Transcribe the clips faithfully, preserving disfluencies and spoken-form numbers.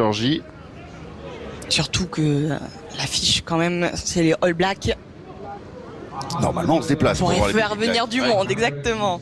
leur J. Surtout que euh, l'affiche quand même, c'est les All Blacks. Normalement, on se déplace. Pour pour faire venir du ouais. monde, exactement.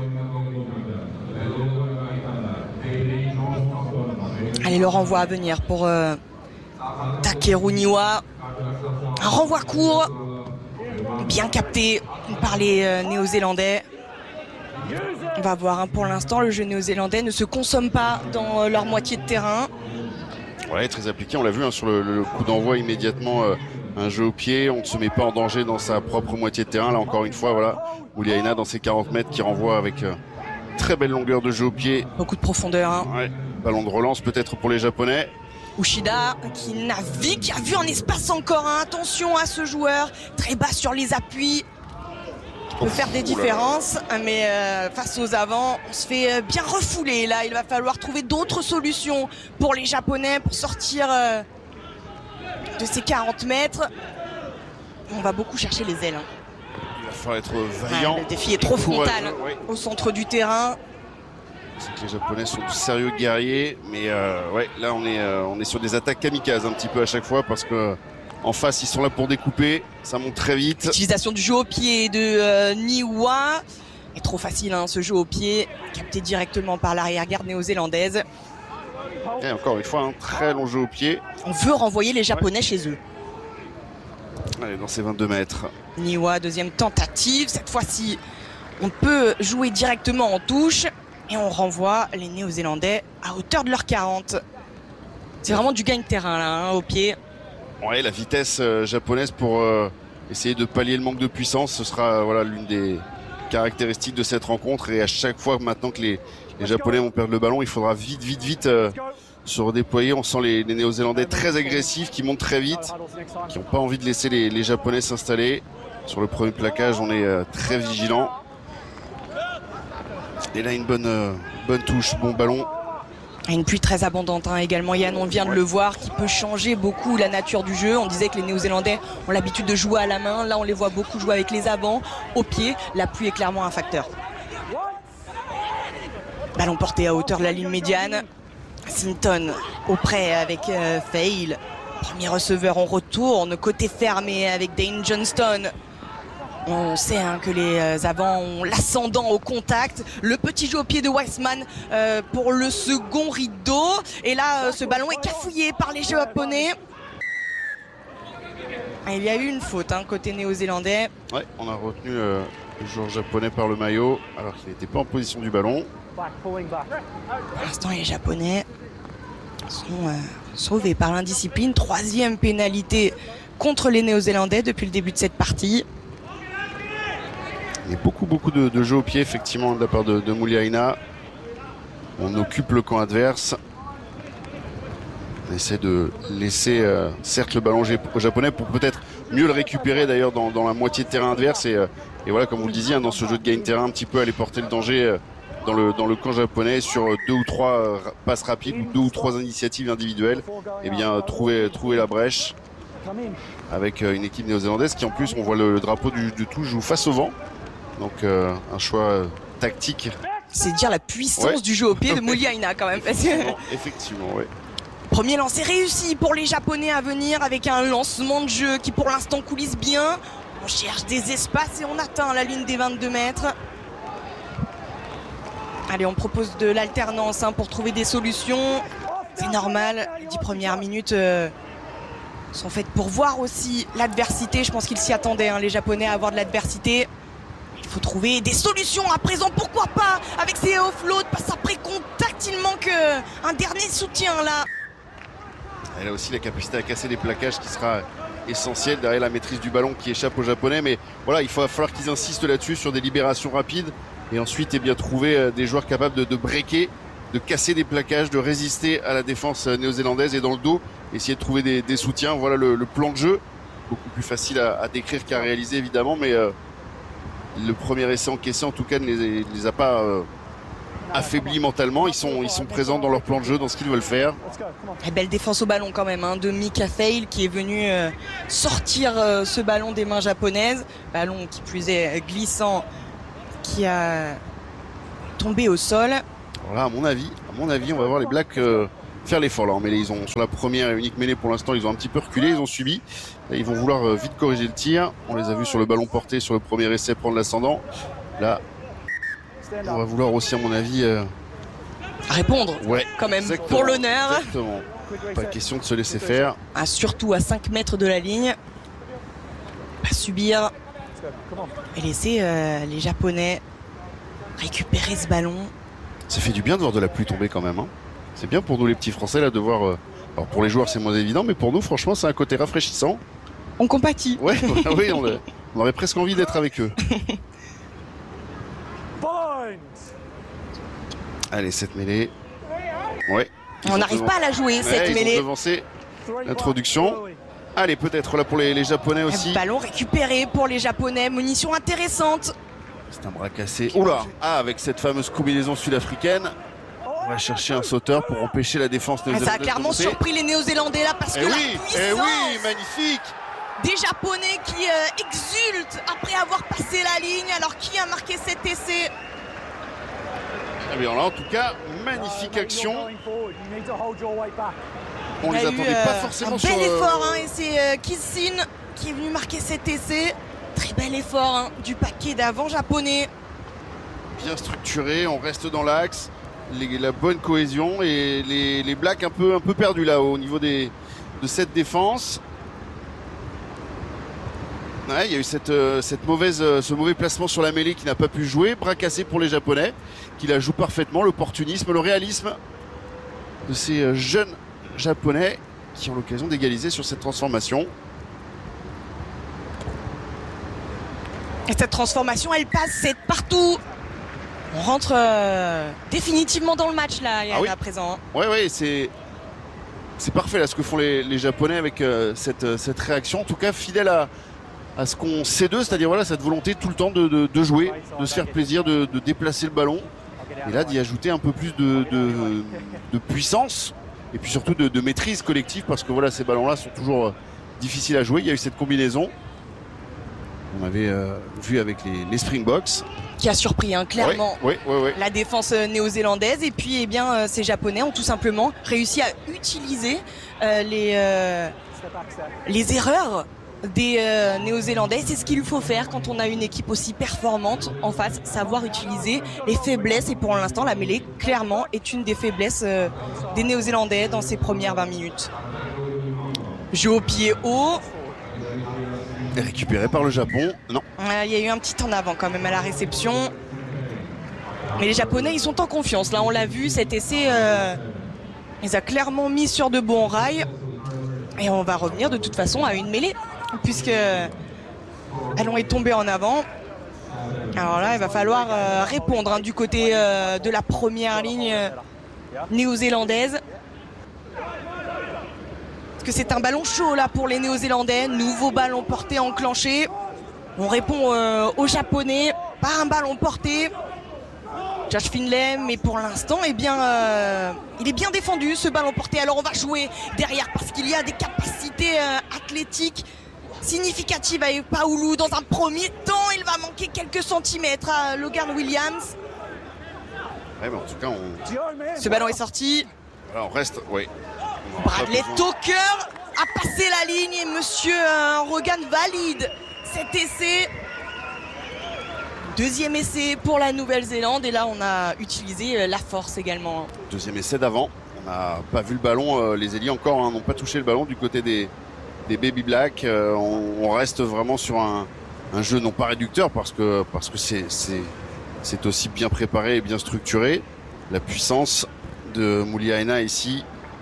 Allez, le renvoi à venir pour euh, Takeru Niwa. Un renvoi court, bien capté par les euh, Néo-Zélandais. On va voir, hein, pour l'instant, le jeu néo-zélandais ne se consomme pas dans euh, leur moitié de terrain. Ouais, très appliqué, on l'a vu hein, sur le, le coup d'envoi immédiatement, euh, un jeu au pied, on ne se met pas en danger dans sa propre moitié de terrain. Là encore une fois, voilà, Muliaina dans ses quarante mètres qui renvoie avec euh, très belle longueur de jeu au pied. Beaucoup de profondeur. Hein. Ouais, ballon de relance peut-être pour les Japonais. Ushida qui navigue, qui a vu en espace encore, hein. Attention à ce joueur, très bas sur les appuis. Peut faire des différences, mais euh, face aux avants, on se fait bien refouler. Là, il va falloir trouver d'autres solutions pour les Japonais pour sortir euh, de ces quarante mètres. On va beaucoup chercher les ailes. Hein. Il va falloir être vaillant. Ah, le défi est trop frontal oui. Au centre du terrain. C'est que les Japonais sont de sérieux guerriers, mais euh, ouais, là on est, euh, on est sur des attaques kamikazes un petit peu à chaque fois parce que en face, ils sont là pour découper. Ça monte très vite. L'utilisation du jeu au pied de euh, Niwa est trop facile, hein, ce jeu au pied, capté directement par l'arrière-garde néo-zélandaise. Et encore une fois, un très long jeu au pied. On veut renvoyer les Japonais ouais. chez eux. Allez, dans ces vingt-deux mètres. Niwa, deuxième tentative. Cette fois-ci, on peut jouer directement en touche. Et on renvoie les Néo-Zélandais à hauteur de leurs quarante. C'est vraiment du gagne-terrain, là, hein, au pied. Ouais, la vitesse euh, japonaise pour euh, essayer de pallier le manque de puissance, ce sera euh, voilà l'une des caractéristiques de cette rencontre. Et à chaque fois maintenant que les, les Japonais vont perdre le ballon, il faudra vite, vite, vite euh, se redéployer. On sent les, les Néo-Zélandais très agressifs, qui montent très vite, qui n'ont pas envie de laisser les, les Japonais s'installer. Sur le premier plaquage, on est euh, très vigilant. Et là, une bonne, euh, bonne touche, bon ballon. Une pluie très abondante hein, également, Yann, on vient de le voir, qui peut changer beaucoup la nature du jeu. On disait que les Néo-Zélandais ont l'habitude de jouer à la main. Là, on les voit beaucoup jouer avec les avants, au pied. La pluie est clairement un facteur. Ballon porté à hauteur de la ligne médiane. Sinton auprès avec euh, Fail. Premier receveur, on retourne côté fermé avec Dane Johnston. On sait hein, que les avants ont l'ascendant au contact. Le petit jeu au pied de Weissman euh, pour le second rideau. Et là, euh, ce ballon est cafouillé par les Japonais. Il y a eu une faute hein, côté néo-zélandais. Ouais, on a retenu euh, le joueur japonais par le maillot alors qu'il n'était pas en position du ballon. Pour l'instant, les Japonais sont euh, sauvés par l'indiscipline. Troisième pénalité contre les Néo-Zélandais depuis le début de cette partie. Il y a beaucoup, beaucoup de, de jeux au pied, effectivement, de la part de, de Muliaina. On occupe le camp adverse. On essaie de laisser, euh, certes, le ballon au japonais pour peut-être mieux le récupérer, d'ailleurs, dans, dans la moitié de terrain adverse. Et, euh, et voilà, comme vous le disiez, hein, dans ce jeu de gain-terrain, un petit peu aller porter le danger euh, dans, le, dans le camp japonais sur deux ou trois euh, passes rapides ou deux ou trois initiatives individuelles. Et bien, trouver, trouver la brèche avec euh, une équipe néo-zélandaise qui, en plus, on voit le, le drapeau du, du tout, joue face au vent. Donc euh, un choix euh, tactique. C'est dire la puissance ouais. du jeu au pied de Muliaina quand même. Parce que... Effectivement, oui. Premier lancer réussi pour les Japonais à venir avec un lancement de jeu qui pour l'instant coulisse bien. On cherche des espaces et on atteint la ligne des vingt-deux mètres. Allez, on propose de l'alternance hein, pour trouver des solutions. C'est normal, les dix premières minutes euh, sont faites pour voir aussi l'adversité. Je pense qu'ils s'y attendaient, hein, les Japonais, à avoir de l'adversité. Il faut trouver des solutions à présent, pourquoi pas, avec ces offloads, passe après contact, il manque euh, un dernier soutien là. Elle a aussi la capacité à casser des plaquages qui sera essentielle derrière la maîtrise du ballon qui échappe aux Japonais. Mais voilà, il va falloir qu'ils insistent là-dessus sur des libérations rapides et ensuite eh bien, trouver euh, des joueurs capables de, de breaker, de casser des plaquages, de résister à la défense euh, néo-zélandaise et dans le dos, essayer de trouver des, des soutiens. Voilà le, le plan de jeu, beaucoup plus facile à, à décrire qu'à réaliser évidemment, mais... Euh, le premier essai encaissé en tout cas ne les, les a pas euh, affaiblis mentalement. Ils sont, ils sont présents dans leur plan de jeu, dans ce qu'ils veulent faire. Et belle défense au ballon quand même hein, de Mika Fail qui est venu euh, sortir euh, ce ballon des mains japonaises. Ballon qui plus est glissant, qui a tombé au sol. Alors là, à mon avis, à mon avis, on va voir les Blacks euh, faire l'effort là en mêlée. Ils ont, sur la première et unique mêlée pour l'instant, ils ont un petit peu reculé, ils ont subi. Là, ils vont vouloir euh, vite corriger le tir. On les a vus sur le ballon porté sur le premier essai prendre l'ascendant. Là, on va vouloir aussi, à mon avis, euh... répondre. Ouais, quand même, exactement, pour l'honneur. Exactement. Pas question de se laisser faire. Ah, surtout à cinq mètres de la ligne. Pas subir. Et laisser euh, les Japonais récupérer ce ballon. Ça fait du bien de voir de la pluie tomber quand même. Hein. C'est bien pour nous les petits Français là de voir. Euh... Alors pour les joueurs c'est moins évident, mais pour nous franchement c'est un côté rafraîchissant. On compatit. Ouais, oui, on, a... on aurait presque envie d'être avec eux. Allez, cette mêlée. Ouais. On n'arrive devant... pas à la jouer, ouais, cette ils mêlée. Ils ont devancé l'introduction. Allez, peut-être là pour les, les Japonais aussi. Un ballon récupéré pour les Japonais. Munition intéressante. C'est un bras cassé. Oula, ah, avec cette fameuse combinaison sud-africaine. On va chercher un sauteur pour empêcher la défense néo-zélandaise. Ça a clairement surpris les Néo-Zélandais là parce eh que oui, la puissance eh oui, magnifique. Des Japonais qui euh, exultent après avoir passé la ligne. Alors qui a marqué cet essai? Eh bien là, en tout cas, magnifique action. On les attendait attendait euh, pas forcément un sur... bel effort hein, et c'est euh, Kissin qui est venu marquer cet essai. Très bel effort hein, du paquet d'avant japonais. Bien structuré, on reste dans l'axe. Les, la bonne cohésion et les, les Blacks un peu, un peu perdus là au niveau des, de cette défense. Ouais, il y a eu cette, euh, cette mauvaise, euh, ce mauvais placement sur la mêlée qui n'a pas pu jouer. Bras cassé pour les Japonais qui la jouent parfaitement. L'opportunisme, le réalisme de ces euh, jeunes Japonais qui ont l'occasion d'égaliser sur cette transformation. Et cette transformation, elle passe, c'est partout. On rentre euh, définitivement dans le match là, Yann, ah oui. à présent. Ouais, ouais, c'est c'est parfait là ce que font les, les Japonais avec euh, cette, cette réaction. En tout cas, fidèle à, à ce qu'on sait d'eux, c'est-à-dire voilà cette volonté tout le temps de, de, de jouer, de se faire plaisir, de, de déplacer le ballon. Et là, d'y ajouter un peu plus de, de, de puissance et puis surtout de, de maîtrise collective parce que voilà, ces ballons-là sont toujours difficiles à jouer. Il y a eu cette combinaison. On avait euh, vu avec les, les Springboks. Qui a surpris hein, clairement oui, oui, oui, oui. la défense néo-zélandaise. Et puis eh bien, euh, ces Japonais ont tout simplement réussi à utiliser euh, les, euh, les erreurs des euh, Néo-Zélandais. C'est ce qu'il faut faire quand on a une équipe aussi performante en face, savoir utiliser les faiblesses. Et pour l'instant, la mêlée, clairement, est une des faiblesses euh, des Néo-Zélandais dans ces premières vingt minutes. Jeu au pied haut. Récupéré par le Japon, non. Il y a eu un petit en avant quand même à la réception. Mais les Japonais, ils sont en confiance. Là, on l'a vu, cet essai, euh, ils a clairement mis sur de bons rails. Et on va revenir de toute façon à une mêlée, puisque Allons est tombé en avant. Alors là, il va falloir euh, répondre hein, du côté euh, de la première ligne euh, néo-zélandaise. Que c'est un ballon chaud là pour les Néo-Zélandais. Nouveau ballon porté enclenché. On répond euh, aux Japonais. Pas un ballon porté. Josh Finlay, mais pour l'instant, eh bien, euh, il est bien défendu ce ballon porté. Alors on va jouer derrière parce qu'il y a des capacités euh, athlétiques significatives avec Paulu. Dans un premier temps, il va manquer quelques centimètres à Logan Williams. Ouais, mais en tout cas, on... ce ballon est sorti. Alors on reste, oui. Bradley Toker a passé la ligne et Monsieur euh, Rogan valide cet essai. Deuxième essai pour la Nouvelle-Zélande et là on a utilisé euh, la force également. Deuxième essai d'avant. On n'a pas vu le ballon, euh, les ailiers encore hein, n'ont pas touché le ballon du côté des, des Baby Black. Euh, on, on reste vraiment sur un, un jeu non pas réducteur parce que parce que c'est c'est aussi bien préparé et bien structuré. La puissance de Muliaina ici.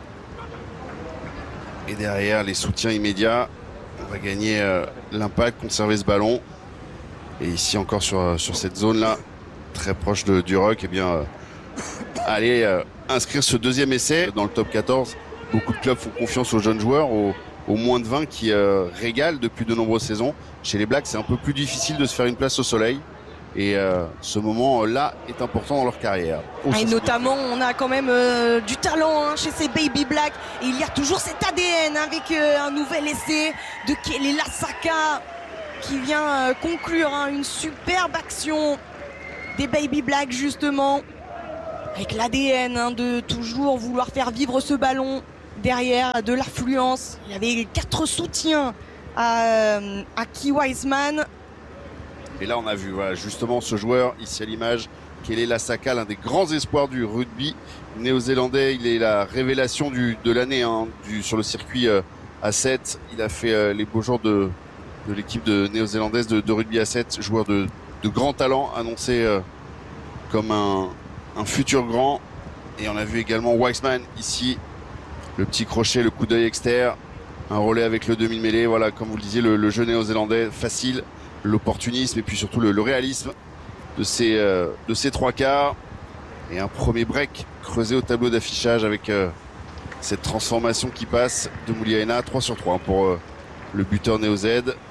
Et derrière, les soutiens immédiats. On va gagner euh, l'impact, conserver ce ballon. Et ici, encore sur, sur cette zone-là, très proche de, du ruck, eh bien, euh, aller euh, inscrire ce deuxième essai dans le top quatorze. Beaucoup de clubs font confiance aux jeunes joueurs, aux, aux moins de vingt qui euh, régalent depuis de nombreuses saisons. Chez les Blacks, c'est un peu plus difficile de se faire une place au soleil. Et euh, ce moment-là est important dans leur carrière. Oh, et notamment, on a quand même euh, du talent hein, chez ces Baby Black. Et il y a toujours cet A D N hein, avec euh, un nouvel essai de Kelly Lasaka qui vient euh, conclure hein, une superbe action des Baby Black justement. avec l'A D N hein, de toujours vouloir faire vivre ce ballon derrière, de l'affluence. Il y avait quatre soutiens à, à Key Wiseman. Et là, on a vu voilà, justement ce joueur ici à l'image, Kele Lasaka, l'un des grands espoirs du rugby néo-zélandais. Il est la révélation du, de l'année hein, sur le circuit euh, A sept. Il a fait euh, les beaux jours de, de l'équipe de néo-zélandaise de, de rugby A sept. Joueur de, de grand talent, annoncé euh, comme un, un futur grand. Et on a vu également Wiseman ici. Le petit crochet, le coup d'œil externe, un relais avec le demi-mêlée. Voilà, comme vous le disiez, le, le jeu néo-zélandais facile, l'opportunisme et puis surtout le, le réalisme de ces, euh, de ces trois quarts. Et un premier break creusé au tableau d'affichage avec euh, cette transformation qui passe de Muliaina. Trois sur trois pour euh, le buteur néo-Z.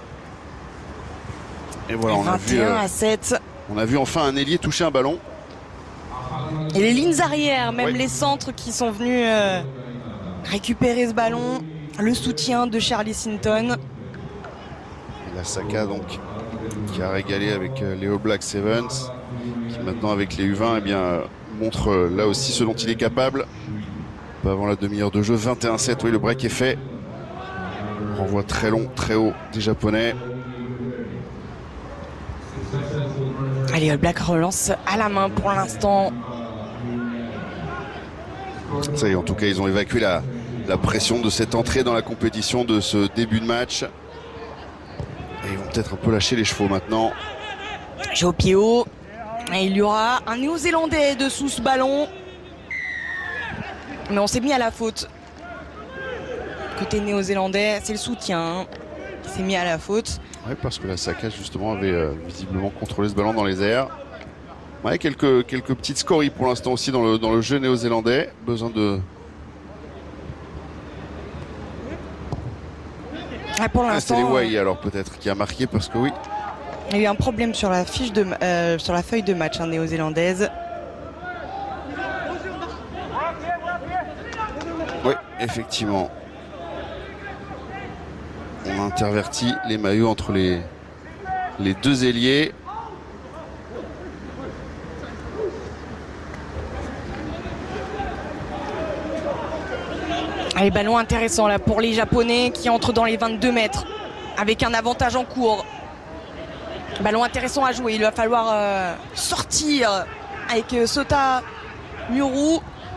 Et voilà, on a vu, euh, à sept. On a vu enfin un ailier toucher un ballon. Et les lignes arrière, même oui. les centres qui sont venus euh, récupérer ce ballon. Le soutien de Charlie Sinton. Et Lasaka donc qui a régalé avec euh, les All Black Sevens, qui maintenant avec les U vingt eh bien, euh, montre euh, là aussi ce dont il est capable. Pas avant la demi-heure de jeu, vingt et un sept, oui le break est fait. Renvoi très long, très haut des Japonais. Allez, All Black relance à la main pour l'instant. Ça y est, en tout cas, ils ont évacué la, la pression de cette entrée dans la compétition, de ce début de match. Et ils vont peut-être un peu lâcher les chevaux maintenant. Jeu au pied haut. Et il y aura un Néo-Zélandais dessous ce ballon. Mais on s'est mis à la faute. Côté néo-zélandais, c'est le soutien qui s'est mis à la faute. Oui, parce que la Lasaka justement avait euh, visiblement contrôlé ce ballon dans les airs. Ouais, quelques, quelques petites scories pour l'instant aussi dans le, dans le jeu néo-zélandais. Besoin de... Ah, pour ah, c'est les l'instant, Wai alors peut-être qui a marqué parce que oui. il y a eu un problème sur la, fiche de, euh, sur la feuille de match hein, néo-zélandaise. Oui, effectivement. On intervertit les maillots entre les, les deux ailiers. Allez, ballon intéressant là pour les Japonais qui entrent dans les vingt-deux mètres avec un avantage en cours. Ballon intéressant à jouer. Il va falloir euh, sortir avec euh, Sota Muru.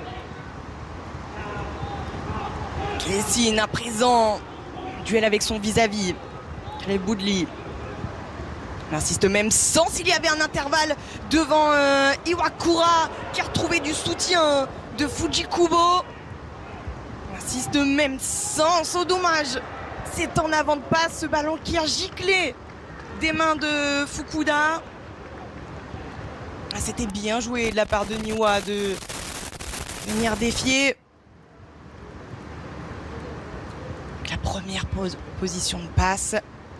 Kessine à présent. Duel avec son vis-à-vis. Les Boudli. Il insiste même sans s'il y avait un intervalle devant euh, Iwakura qui a retrouvé du soutien de Fujikubo. Il insiste même sans, au dommage. C'est en avant de passe ce ballon qui a giclé des mains de Fukuda. C'était bien joué de la part de Niwa de venir défier. La première pose, position de passe.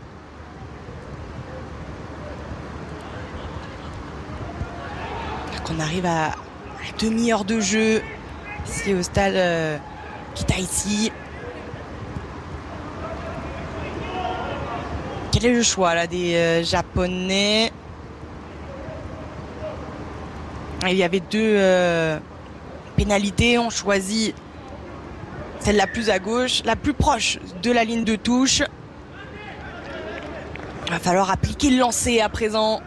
Qu'on arrive à, à la demi-heure de jeu ici au stade euh, Kitaïsi. Quel est le choix là des euh, Japonais? Il y avait deux euh, pénalités. On choisit celle la plus à gauche, la plus proche de la ligne de touche. Il va falloir appliquer le lancer à présent.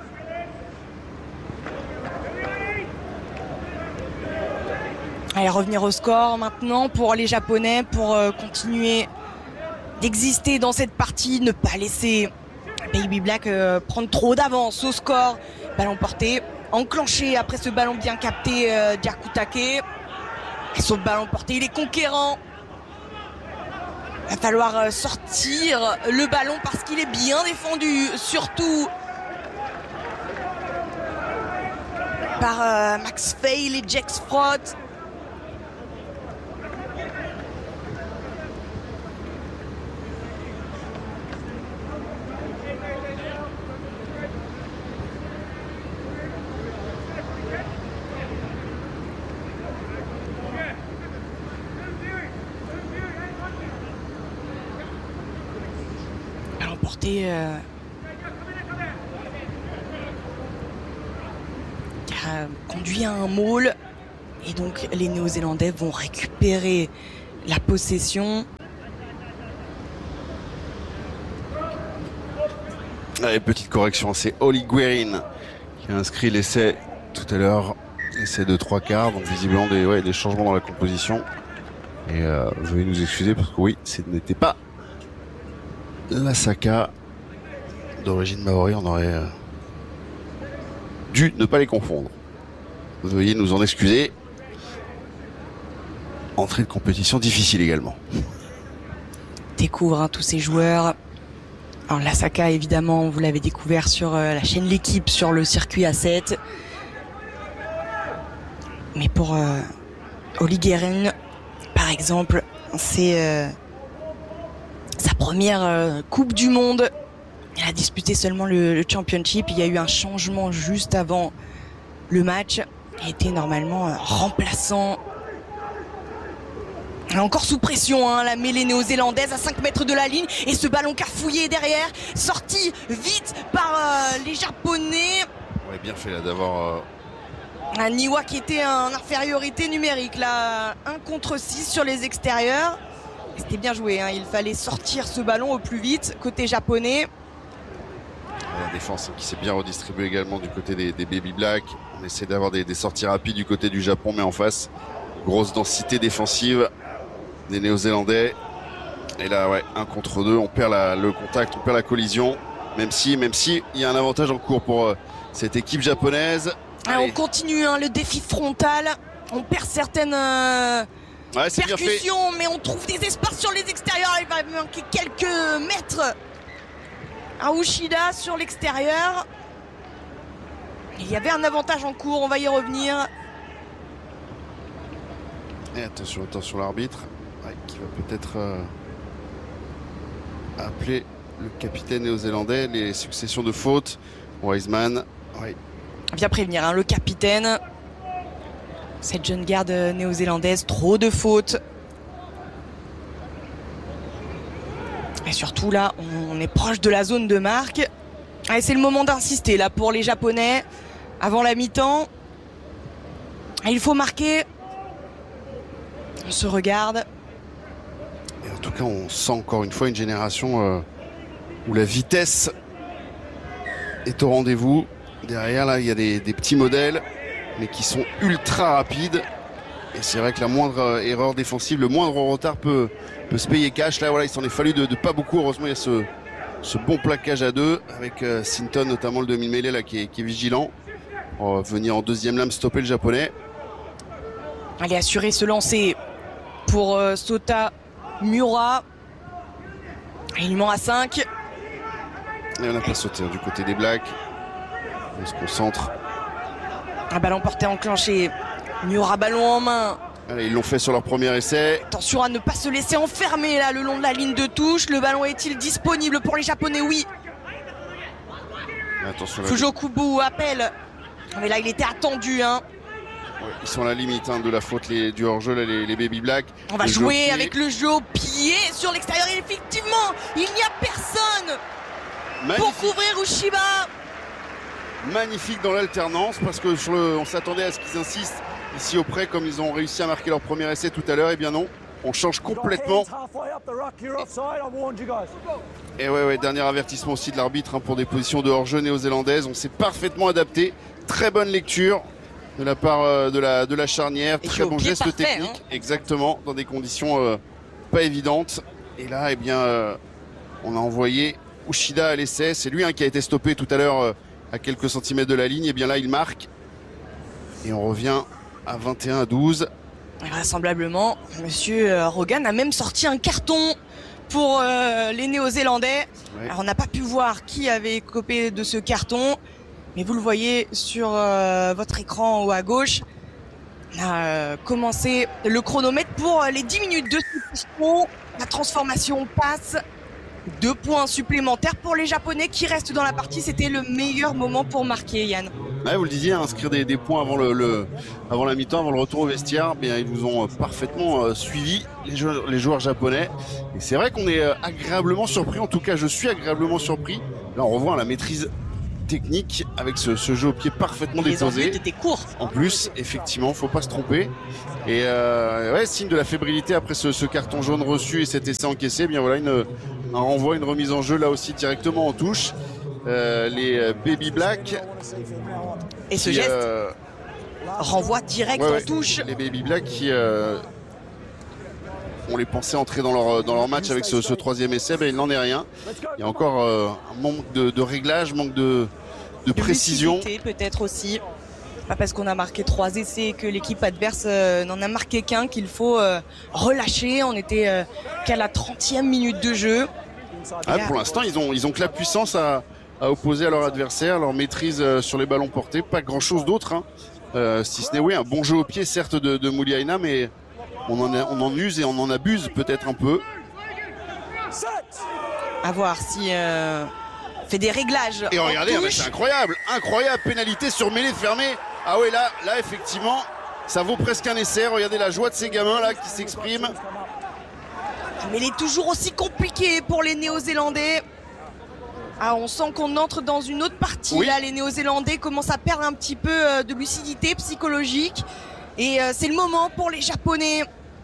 Allez, revenir au score maintenant pour les Japonais, pour euh, continuer d'exister dans cette partie, ne pas laisser Baby Black euh, prendre trop d'avance au score. Ballon porté, enclenché après ce ballon bien capté euh, d'Yakutake. Et son ballon porté, il est conquérant. Il va falloir euh, sortir le ballon parce qu'il est bien défendu, surtout par euh, Max Fail et Jex Frott. Porté euh, qui a conduit à un maul. Et donc les Néo-Zélandais vont récupérer la possession. Allez, petite correction, c'est Oli Guerin qui a inscrit l'essai tout à l'heure. Essai de trois quarts, donc visiblement des, ouais, des changements dans la composition. Et euh, veuillez nous excuser parce que oui, ce n'était pas Lasaka d'origine maori, on aurait euh, dû ne pas les confondre. Veuillez nous en excuser. Entrée de compétition difficile également. Découvre hein, tous ces joueurs. Alors Lasaka, évidemment, vous l'avez découvert sur euh, la chaîne L'équipe, sur le circuit A sept. Mais pour euh, Oli Guerin, par exemple, c'est euh, sa première euh, Coupe du Monde. Elle a disputé seulement le, le Championship. Il y a eu un changement juste avant le match. Il était normalement euh, remplaçant. Elle est encore sous pression, hein, la mêlée néo-zélandaise à cinq mètres de la ligne. Et ce ballon cafouillé derrière, sorti vite par euh, les Japonais. Ouais, bien fait là d'avoir... Euh... Un Niwa qui était en infériorité numérique, là, un contre six sur les extérieurs. C'était bien joué, hein. Il fallait sortir ce ballon au plus vite, côté japonais. La défense qui s'est bien redistribuée également du côté des, des Baby Black. On essaie d'avoir des, des sorties rapides du côté du Japon, mais en face, grosse densité défensive des Néo-Zélandais. Et là, ouais, un contre deux, on perd la, le contact, on perd la collision. Même si, même si, il y a un avantage en cours pour euh, cette équipe japonaise. Ah, on continue hein, le défi frontal. On perd certaines euh, ouais, percussions, mais on trouve des espaces sur les extérieurs. Il va manquer quelques mètres à Uchida sur l'extérieur. Il y avait un avantage en cours, on va y revenir. Et attention, attention l'arbitre, ouais, qui va peut-être euh, appeler le capitaine néo-zélandais. Les successions de fautes. Wiseman, ouais. Vient prévenir hein, le capitaine. Cette jeune garde néo-zélandaise, trop de fautes. Et surtout là, on est proche de la zone de marque. Et c'est le moment d'insister là pour les Japonais. Avant la mi-temps. Il faut marquer. On se regarde. Et en tout cas, on sent encore une fois une génération euh, où la vitesse est au rendez-vous. Derrière, là, il y a des, des petits modèles, mais qui sont ultra rapides. Et c'est vrai que la moindre euh, erreur défensive, le moindre retard peut, peut se payer cash. Là, voilà, il s'en est fallu de, de pas beaucoup. Heureusement, il y a ce, ce bon plaquage à deux, avec euh, Sinton, notamment le demi-mêlée, là, qui est, qui est vigilant. Pour venir en deuxième lame stopper le japonais. Allez, assurer ce lancer pour euh, Sota Miura. Il ment à cinq. Et on n'a pas sauté hein, du côté des Blacks. On se concentre. Un ballon porté enclenché. Miura, ballon en main. Allez, ils l'ont fait sur leur premier essai. Attention à ne pas se laisser enfermer là le long de la ligne de touche. Le ballon est-il disponible pour les Japonais? Oui. Attention. Fujokubu appelle. Mais là, il était attendu. Hein. Ouais, ils sont à la limite hein, de la faute les, du hors-jeu, là, les, les Baby Black. On va jouer avec le jeu au pied sur l'extérieur. Et effectivement, il n'y a personne Magnifique. Pour couvrir Ushiba. Magnifique dans l'alternance parce que sur le, on s'attendait à ce qu'ils insistent ici auprès comme ils ont réussi à marquer leur premier essai tout à l'heure. Et bien non, on change complètement. Et ouais, ouais, dernier avertissement aussi de l'arbitre hein, pour des positions de hors-jeu néo-zélandaises. On s'est parfaitement adapté. Très bonne lecture de la part euh, de, la, de la charnière. Et très bon geste parfait, technique. Hein. Exactement, dans des conditions euh, pas évidentes. Et là, eh bien, euh, on a envoyé Uchida à l'essai. C'est lui hein, qui a été stoppé tout à l'heure. Euh, à quelques centimètres de la ligne, et bien là il marque et on revient à vingt et un à douze. Vraisemblablement, monsieur Rogan a même sorti un carton pour euh, les Néo-Zélandais. Ouais. Alors on n'a pas pu voir qui avait copé de ce carton, mais vous le voyez sur euh, votre écran ou à gauche. On a euh, commencé le chronomètre pour les dix minutes de suspension. La transformation passe. Deux points supplémentaires pour les Japonais qui restent dans la partie. C'était le meilleur moment pour marquer, Yann. Ouais, vous le disiez, inscrire des, des points avant, le, le, avant la mi-temps, avant le retour au vestiaire. Bien, ils vous ont parfaitement euh, suivi, les joueurs, les joueurs japonais. Et c'est vrai qu'on est euh, agréablement surpris. En tout cas, je suis agréablement surpris. Là, on revoit la maîtrise technique avec ce, ce jeu au pied parfaitement Les déposé. enbuts étaient courts. En plus, effectivement, faut pas se tromper. Et euh, ouais, signe de la fébrilité après ce, ce carton jaune reçu et cet essai encaissé. Eh bien voilà, une, un renvoi, une remise en jeu là aussi directement en touche. Euh, les Baby Black. Et ce qui, geste euh, renvoie direct ouais, en ouais, touche. Les Baby Black qui euh, on les pensait entrer dans leur, dans leur match avec ce, ce troisième essai, ben il n'en est rien. Il y a encore euh, un manque de, de réglage, manque de, de précision. Lucidité, peut-être aussi. Pas parce qu'on a marqué trois essais et que l'équipe adverse euh, n'en a marqué qu'un qu'il faut euh, relâcher. On était euh, qu'à la trentième minute de jeu. Ah, pour l'instant, ils ont, ils ont que la puissance à, à opposer à leur adversaire, leur maîtrise euh, sur les ballons portés. Pas grand-chose d'autre, hein. euh, si ce n'est oui, un bon jeu au pied, certes, de, de Mouliaina, mais on en, a, on en use et on en abuse peut-être un peu. À voir si euh, fait des réglages. Et regardez, ah, c'est incroyable, incroyable pénalité sur mêlée fermée. Ah ouais, là, là effectivement, ça vaut presque un essai. Regardez la joie de ces gamins là qui s'expriment. Mais il est toujours aussi compliqué pour les Néo-Zélandais. Ah, on sent qu'on entre dans une autre partie. Oui. Là, les Néo-Zélandais commencent à perdre un petit peu euh, de lucidité psychologique. Et euh, c'est le moment pour les Japonais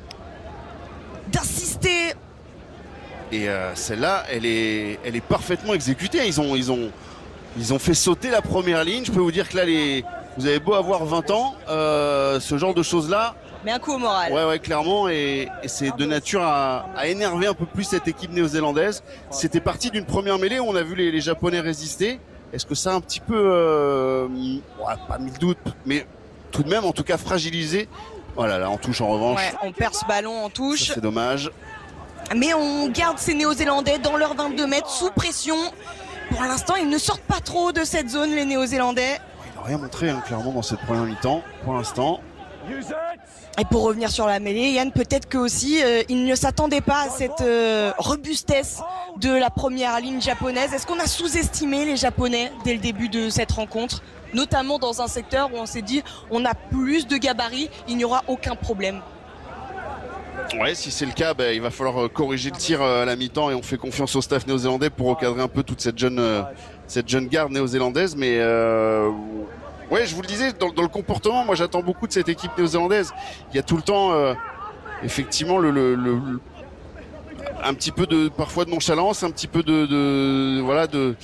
d'insister. Et euh, celle-là, elle est, elle est parfaitement exécutée. Ils ont, ils ont, ils ont fait sauter la première ligne. Je peux vous dire que là, les, vous avez beau avoir vingt ans, euh, ce genre de choses-là. Mais un coup au moral. Ouais, ouais, clairement. Et, et c'est de nature à, à énerver un peu plus cette équipe néo-zélandaise. C'était parti d'une première mêlée où on a vu les, les Japonais résister. Est-ce que ça a un petit peu, euh, ouais, pas mis le doute, mais tout de même, en tout cas, fragilisé. Voilà, là, en touche en revanche. Ouais, on perd ce ballon en touche. C'est dommage. Mais on garde ces Néo-Zélandais dans leurs vingt-deux mètres sous pression. Pour l'instant, ils ne sortent pas trop de cette zone, les Néo-Zélandais. Il n'a rien montré, hein, clairement, dans cette première mi-temps, pour l'instant. Et pour revenir sur la mêlée, Yann, peut-être que aussi, euh, ils ne s'attendaient pas à cette euh, robustesse de la première ligne japonaise. Est-ce qu'on a sous-estimé les Japonais dès le début de cette rencontre, notamment dans un secteur où on s'est dit on a plus de gabarits, il n'y aura aucun problème? Ouais, si c'est le cas, ben, il va falloir corriger le tir à la mi-temps et on fait confiance au staff néo-zélandais pour recadrer un peu toute cette jeune, euh, cette jeune garde néo-zélandaise. Mais euh, ouais, je vous le disais, dans, dans le comportement, moi j'attends beaucoup de cette équipe néo-zélandaise. Il y a tout le temps, euh, effectivement, le, le, le, le, un petit peu de, parfois de nonchalance, un petit peu de, de voilà, de,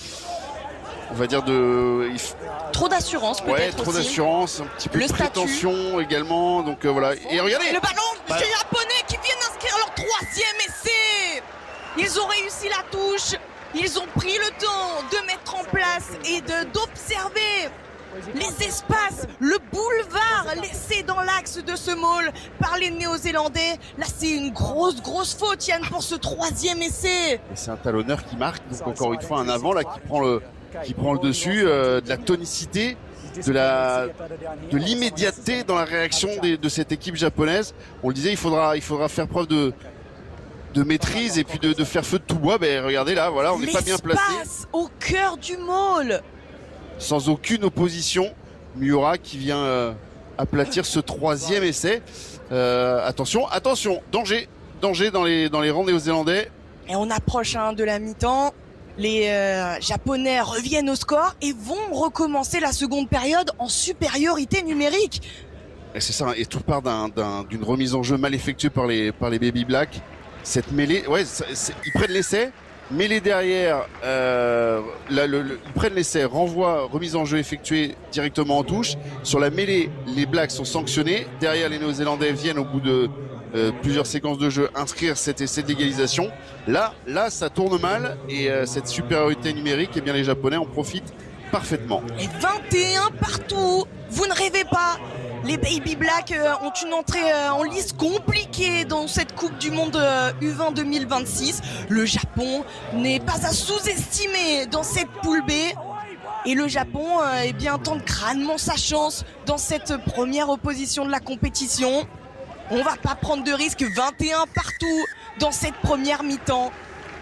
on va dire de. Il f... Trop d'assurance peut-être. Ouais, trop d'assurance, un petit peu le de statut. Prétention également. Donc euh, voilà. Et regardez. Et le ballon bah... des Japonais qui viennent inscrire leur troisième essai. Ils ont réussi la touche. Ils ont pris le temps de mettre en place et de d'observer les espaces, le boulevard laissé dans l'axe de ce maul par les Néo-Zélandais. Là, c'est une grosse, grosse faute, Yann, pour ce troisième essai. Et c'est un talonneur qui marque. Donc encore une fois, un avant là qui prend le. qui prend le dessus, euh, de la tonicité, de la, de l'immédiateté dans la réaction des, de cette équipe japonaise. On le disait, il faudra, il faudra faire preuve de, de maîtrise et puis de, de faire feu de tout bois. Ben regardez là, voilà, on n'est pas bien placé. L'espace au cœur du maul. Sans aucune opposition, Miura qui vient euh, aplatir ce troisième essai. Euh, attention, attention, danger, danger dans les dans les rangs néo-zélandais. Et on approche hein, de la mi-temps. Les euh, Japonais reviennent au score et vont recommencer la seconde période en supériorité numérique. Et c'est ça, et tout part d'un, d'un, d'une remise en jeu mal effectuée par les, par les Baby Black. Cette mêlée, ouais, c'est, c'est, ils prennent l'essai, mêlée derrière, euh, là, le, le, ils prennent l'essai, renvoi, remise en jeu effectuée directement en touche. Sur la mêlée, les Blacks sont sanctionnés. Derrière, les Néo-Zélandais viennent au bout de Euh, plusieurs séquences de jeu inscrire cet essai d'égalisation. Là, là, ça tourne mal et euh, cette supériorité numérique, eh bien les Japonais en profitent parfaitement. Et vingt et un partout. Vous ne rêvez pas. Les Baby Black euh, ont une entrée euh, en lice compliquée dans cette Coupe du Monde euh, U vingt deux mille vingt-six. Le Japon n'est pas à sous-estimer dans cette poule B. Et le Japon euh, eh bien, tente crânement sa chance dans cette première opposition de la compétition. On va pas prendre de risques, vingt et un partout dans cette première mi-temps.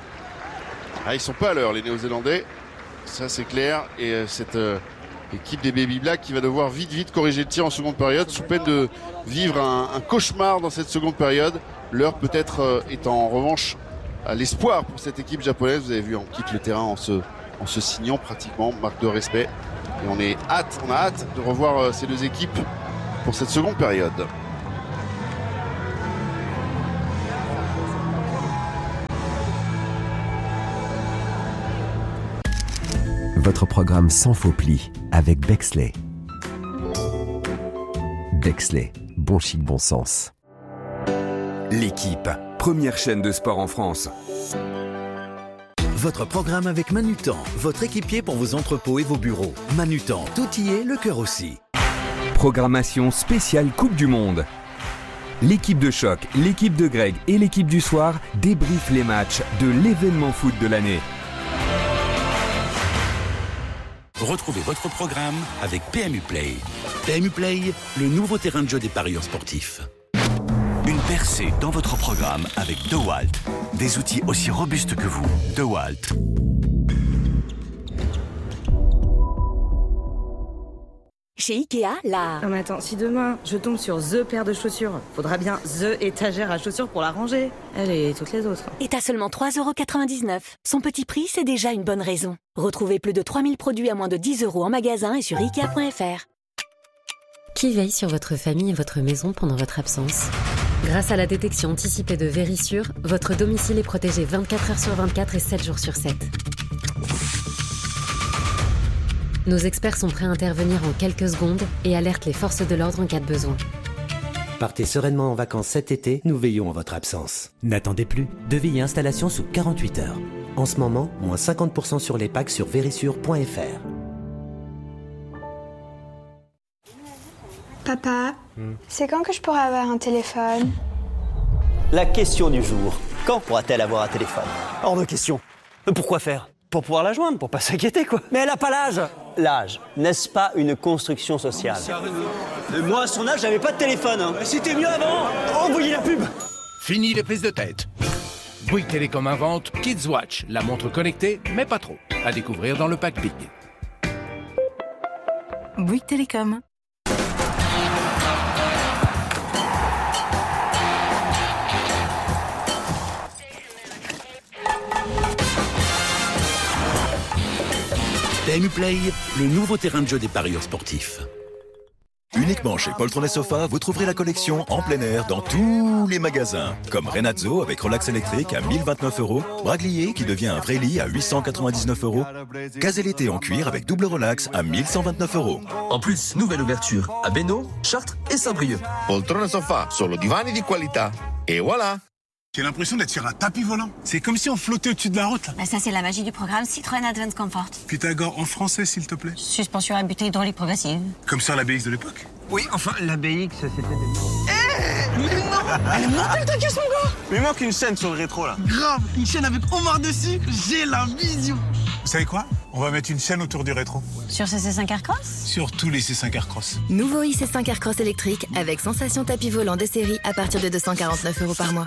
Ah, ils sont pas à l'heure, les Néo-Zélandais. Ça, c'est clair. Et euh, cette euh, équipe des Baby Black qui va devoir vite, vite corriger le tir en seconde période, sous peine de vivre un, un cauchemar dans cette seconde période. L'heure peut-être euh, est en revanche à l'espoir pour cette équipe japonaise. Vous avez vu, on quitte le terrain en se en se signant pratiquement, marque de respect. Et on est hâte, on a hâte de revoir euh, ces deux équipes pour cette seconde période. Votre programme sans faux pli avec Bexley. Bexley, bon chic, bon sens. L'équipe, première chaîne de sport en France. Votre programme avec Manutan, votre équipier pour vos entrepôts et vos bureaux. Manutan, tout y est, le cœur aussi. Programmation spéciale Coupe du Monde. L'équipe de choc, l'équipe de Greg et l'équipe du soir débriefent les matchs de l'événement foot de l'année. Retrouvez votre programme avec P M U Play. P M U Play, le nouveau terrain de jeu des parieurs sportifs. Une percée dans votre programme avec DeWalt. Des outils aussi robustes que vous. DeWalt. Chez Ikea, là. Non mais attends, si demain je tombe sur THE paire de chaussures, faudra bien THE étagère à chaussures pour la ranger. Elle et toutes les autres. Et t'as seulement trois euros quatre-vingt-dix-neuf. Son petit prix, c'est déjà une bonne raison. Retrouvez plus de trois mille produits à moins de dix euros en magasin et sur ikea point f r. Qui veille sur votre famille et votre maison pendant votre absence ? Grâce à la détection anticipée de Vérissure, votre domicile est protégé vingt-quatre heures sur vingt-quatre et sept jours sur sept. Nos experts sont prêts à intervenir en quelques secondes et alertent les forces de l'ordre en cas de besoin. Partez sereinement en vacances cet été, nous veillons en votre absence. N'attendez plus, devis et installation sous quarante-huit heures. En ce moment, moins cinquante pour cent sur les packs sur vérissure point f r. Papa, hmm. c'est quand que je pourrai avoir un téléphone ? La question du jour. Quand pourra-t-elle avoir un téléphone ? Hors de question. Pourquoi faire ? Pour pouvoir la joindre, pour pas s'inquiéter, quoi. Mais elle a pas l'âge. L'âge, n'est-ce pas une construction sociale ? Et moi, à son âge, j'avais pas de téléphone. Hein. C'était mieux avant. Envoyez la pub. Fini les prises de tête. Bouygues Télécom invente Kids Watch, la montre connectée, mais pas trop. À découvrir dans le pack Big. Bouygues Télécom. P M U Play, le nouveau terrain de jeu des parieurs sportifs. Uniquement chez Poltron et Sofa, vous trouverez la collection en plein air dans tous les magasins. Comme Renazzo avec relax électrique à mille vingt-neuf euros, Braglier qui devient un vrai lit à huit cent quatre-vingt-dix-neuf euros, Caselleté en cuir avec double relax à mille cent vingt-neuf euros. En plus, nouvelle ouverture à Bénaud, Chartres et Saint-Brieuc. Poltron et Sofa, solo divani di qualità. Et voilà. J'ai l'impression d'être sur un tapis volant. C'est comme si on flottait au-dessus de la route. Là. Bah ça, c'est la magie du programme Citroën Advance Comfort. Pythagore en français, s'il te plaît. Suspension à butée hydraulique progressive. Comme sur l'A B X de l'époque. Oui, enfin, l'A B X, c'était... Eh mais non. Elle est mortelle ta caisse, mon gars. Mais il manque une chaîne sur le rétro, là. Grave, une chaîne avec Omar dessus. J'ai la vision. Vous savez quoi ? On va mettre une chaîne autour du rétro. Sur ce C cinq Aircross ? Sur tous les C cinq Aircross. Nouveau i C cinq Aircross électrique avec sensation tapis volant de série à partir de deux cent quarante-neuf euros par mois.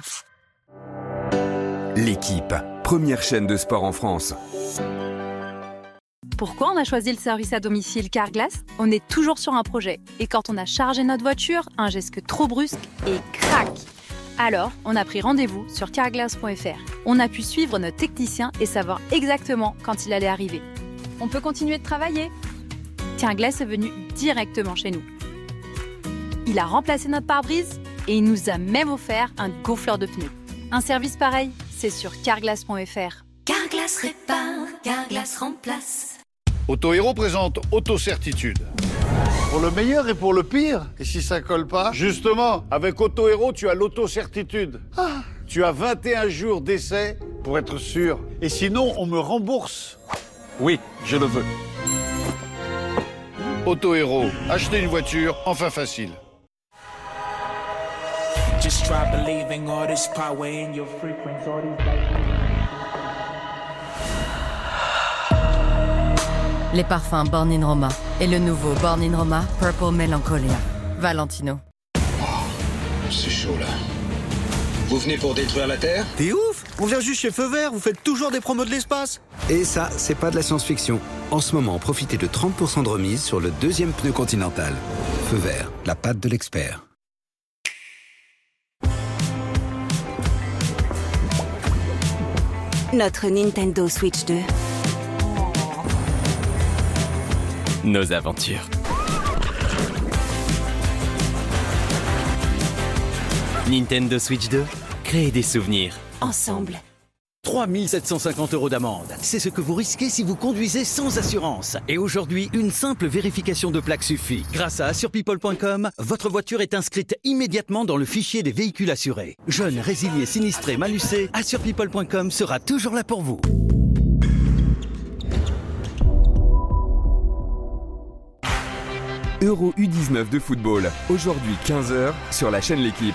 L'équipe, première chaîne de sport en France. Pourquoi on a choisi le service à domicile Carglass ? On est toujours sur un projet. Et quand on a chargé notre voiture, un geste trop brusque et crac ! Alors, on a pris rendez-vous sur carglass point f r. On a pu suivre notre technicien et savoir exactement quand il allait arriver. On peut continuer de travailler. Carglass est venu directement chez nous. Il a remplacé notre pare-brise et il nous a même offert un gonfleur de pneus. Un service pareil, c'est sur carglass point f r. Carglass répare, Carglass remplace. Auto-Héros présente Auto-Certitude. Pour le meilleur et pour le pire. Et si ça colle pas ? Justement, avec Auto-Héros, tu as l'auto-certitude. Ah. Tu as vingt et un jours d'essai pour être sûr. Et sinon, on me rembourse. Oui, je le veux. Auto-Héros, acheter une voiture, enfin facile. Just try believing all this power in your frequency, all these... Les parfums Born in Roma et le nouveau Born in Roma Purple Melancholia. Valentino. Oh, c'est chaud là. Vous venez pour détruire la Terre ? T'es ouf! On vient juste chez Feu Vert, vous faites toujours des promos de l'espace. Et ça, c'est pas de la science-fiction. En ce moment, profitez de trente pour cent de remise sur le deuxième pneu Continental. Feu Vert, la patte de l'expert. Notre Nintendo Switch deux. nos aventures. Nintendo Switch deux, créez des souvenirs. Ensemble. trois mille sept cent cinquante euros d'amende. C'est ce que vous risquez si vous conduisez sans assurance. Et aujourd'hui, une simple vérification de plaque suffit. Grâce à assure people point com, votre voiture est inscrite immédiatement dans le fichier des véhicules assurés. Jeunes, résiliés, sinistrés, malucés, assure people point com sera toujours là pour vous. Euro U dix-neuf de football, aujourd'hui quinze heures sur la chaîne L'Équipe.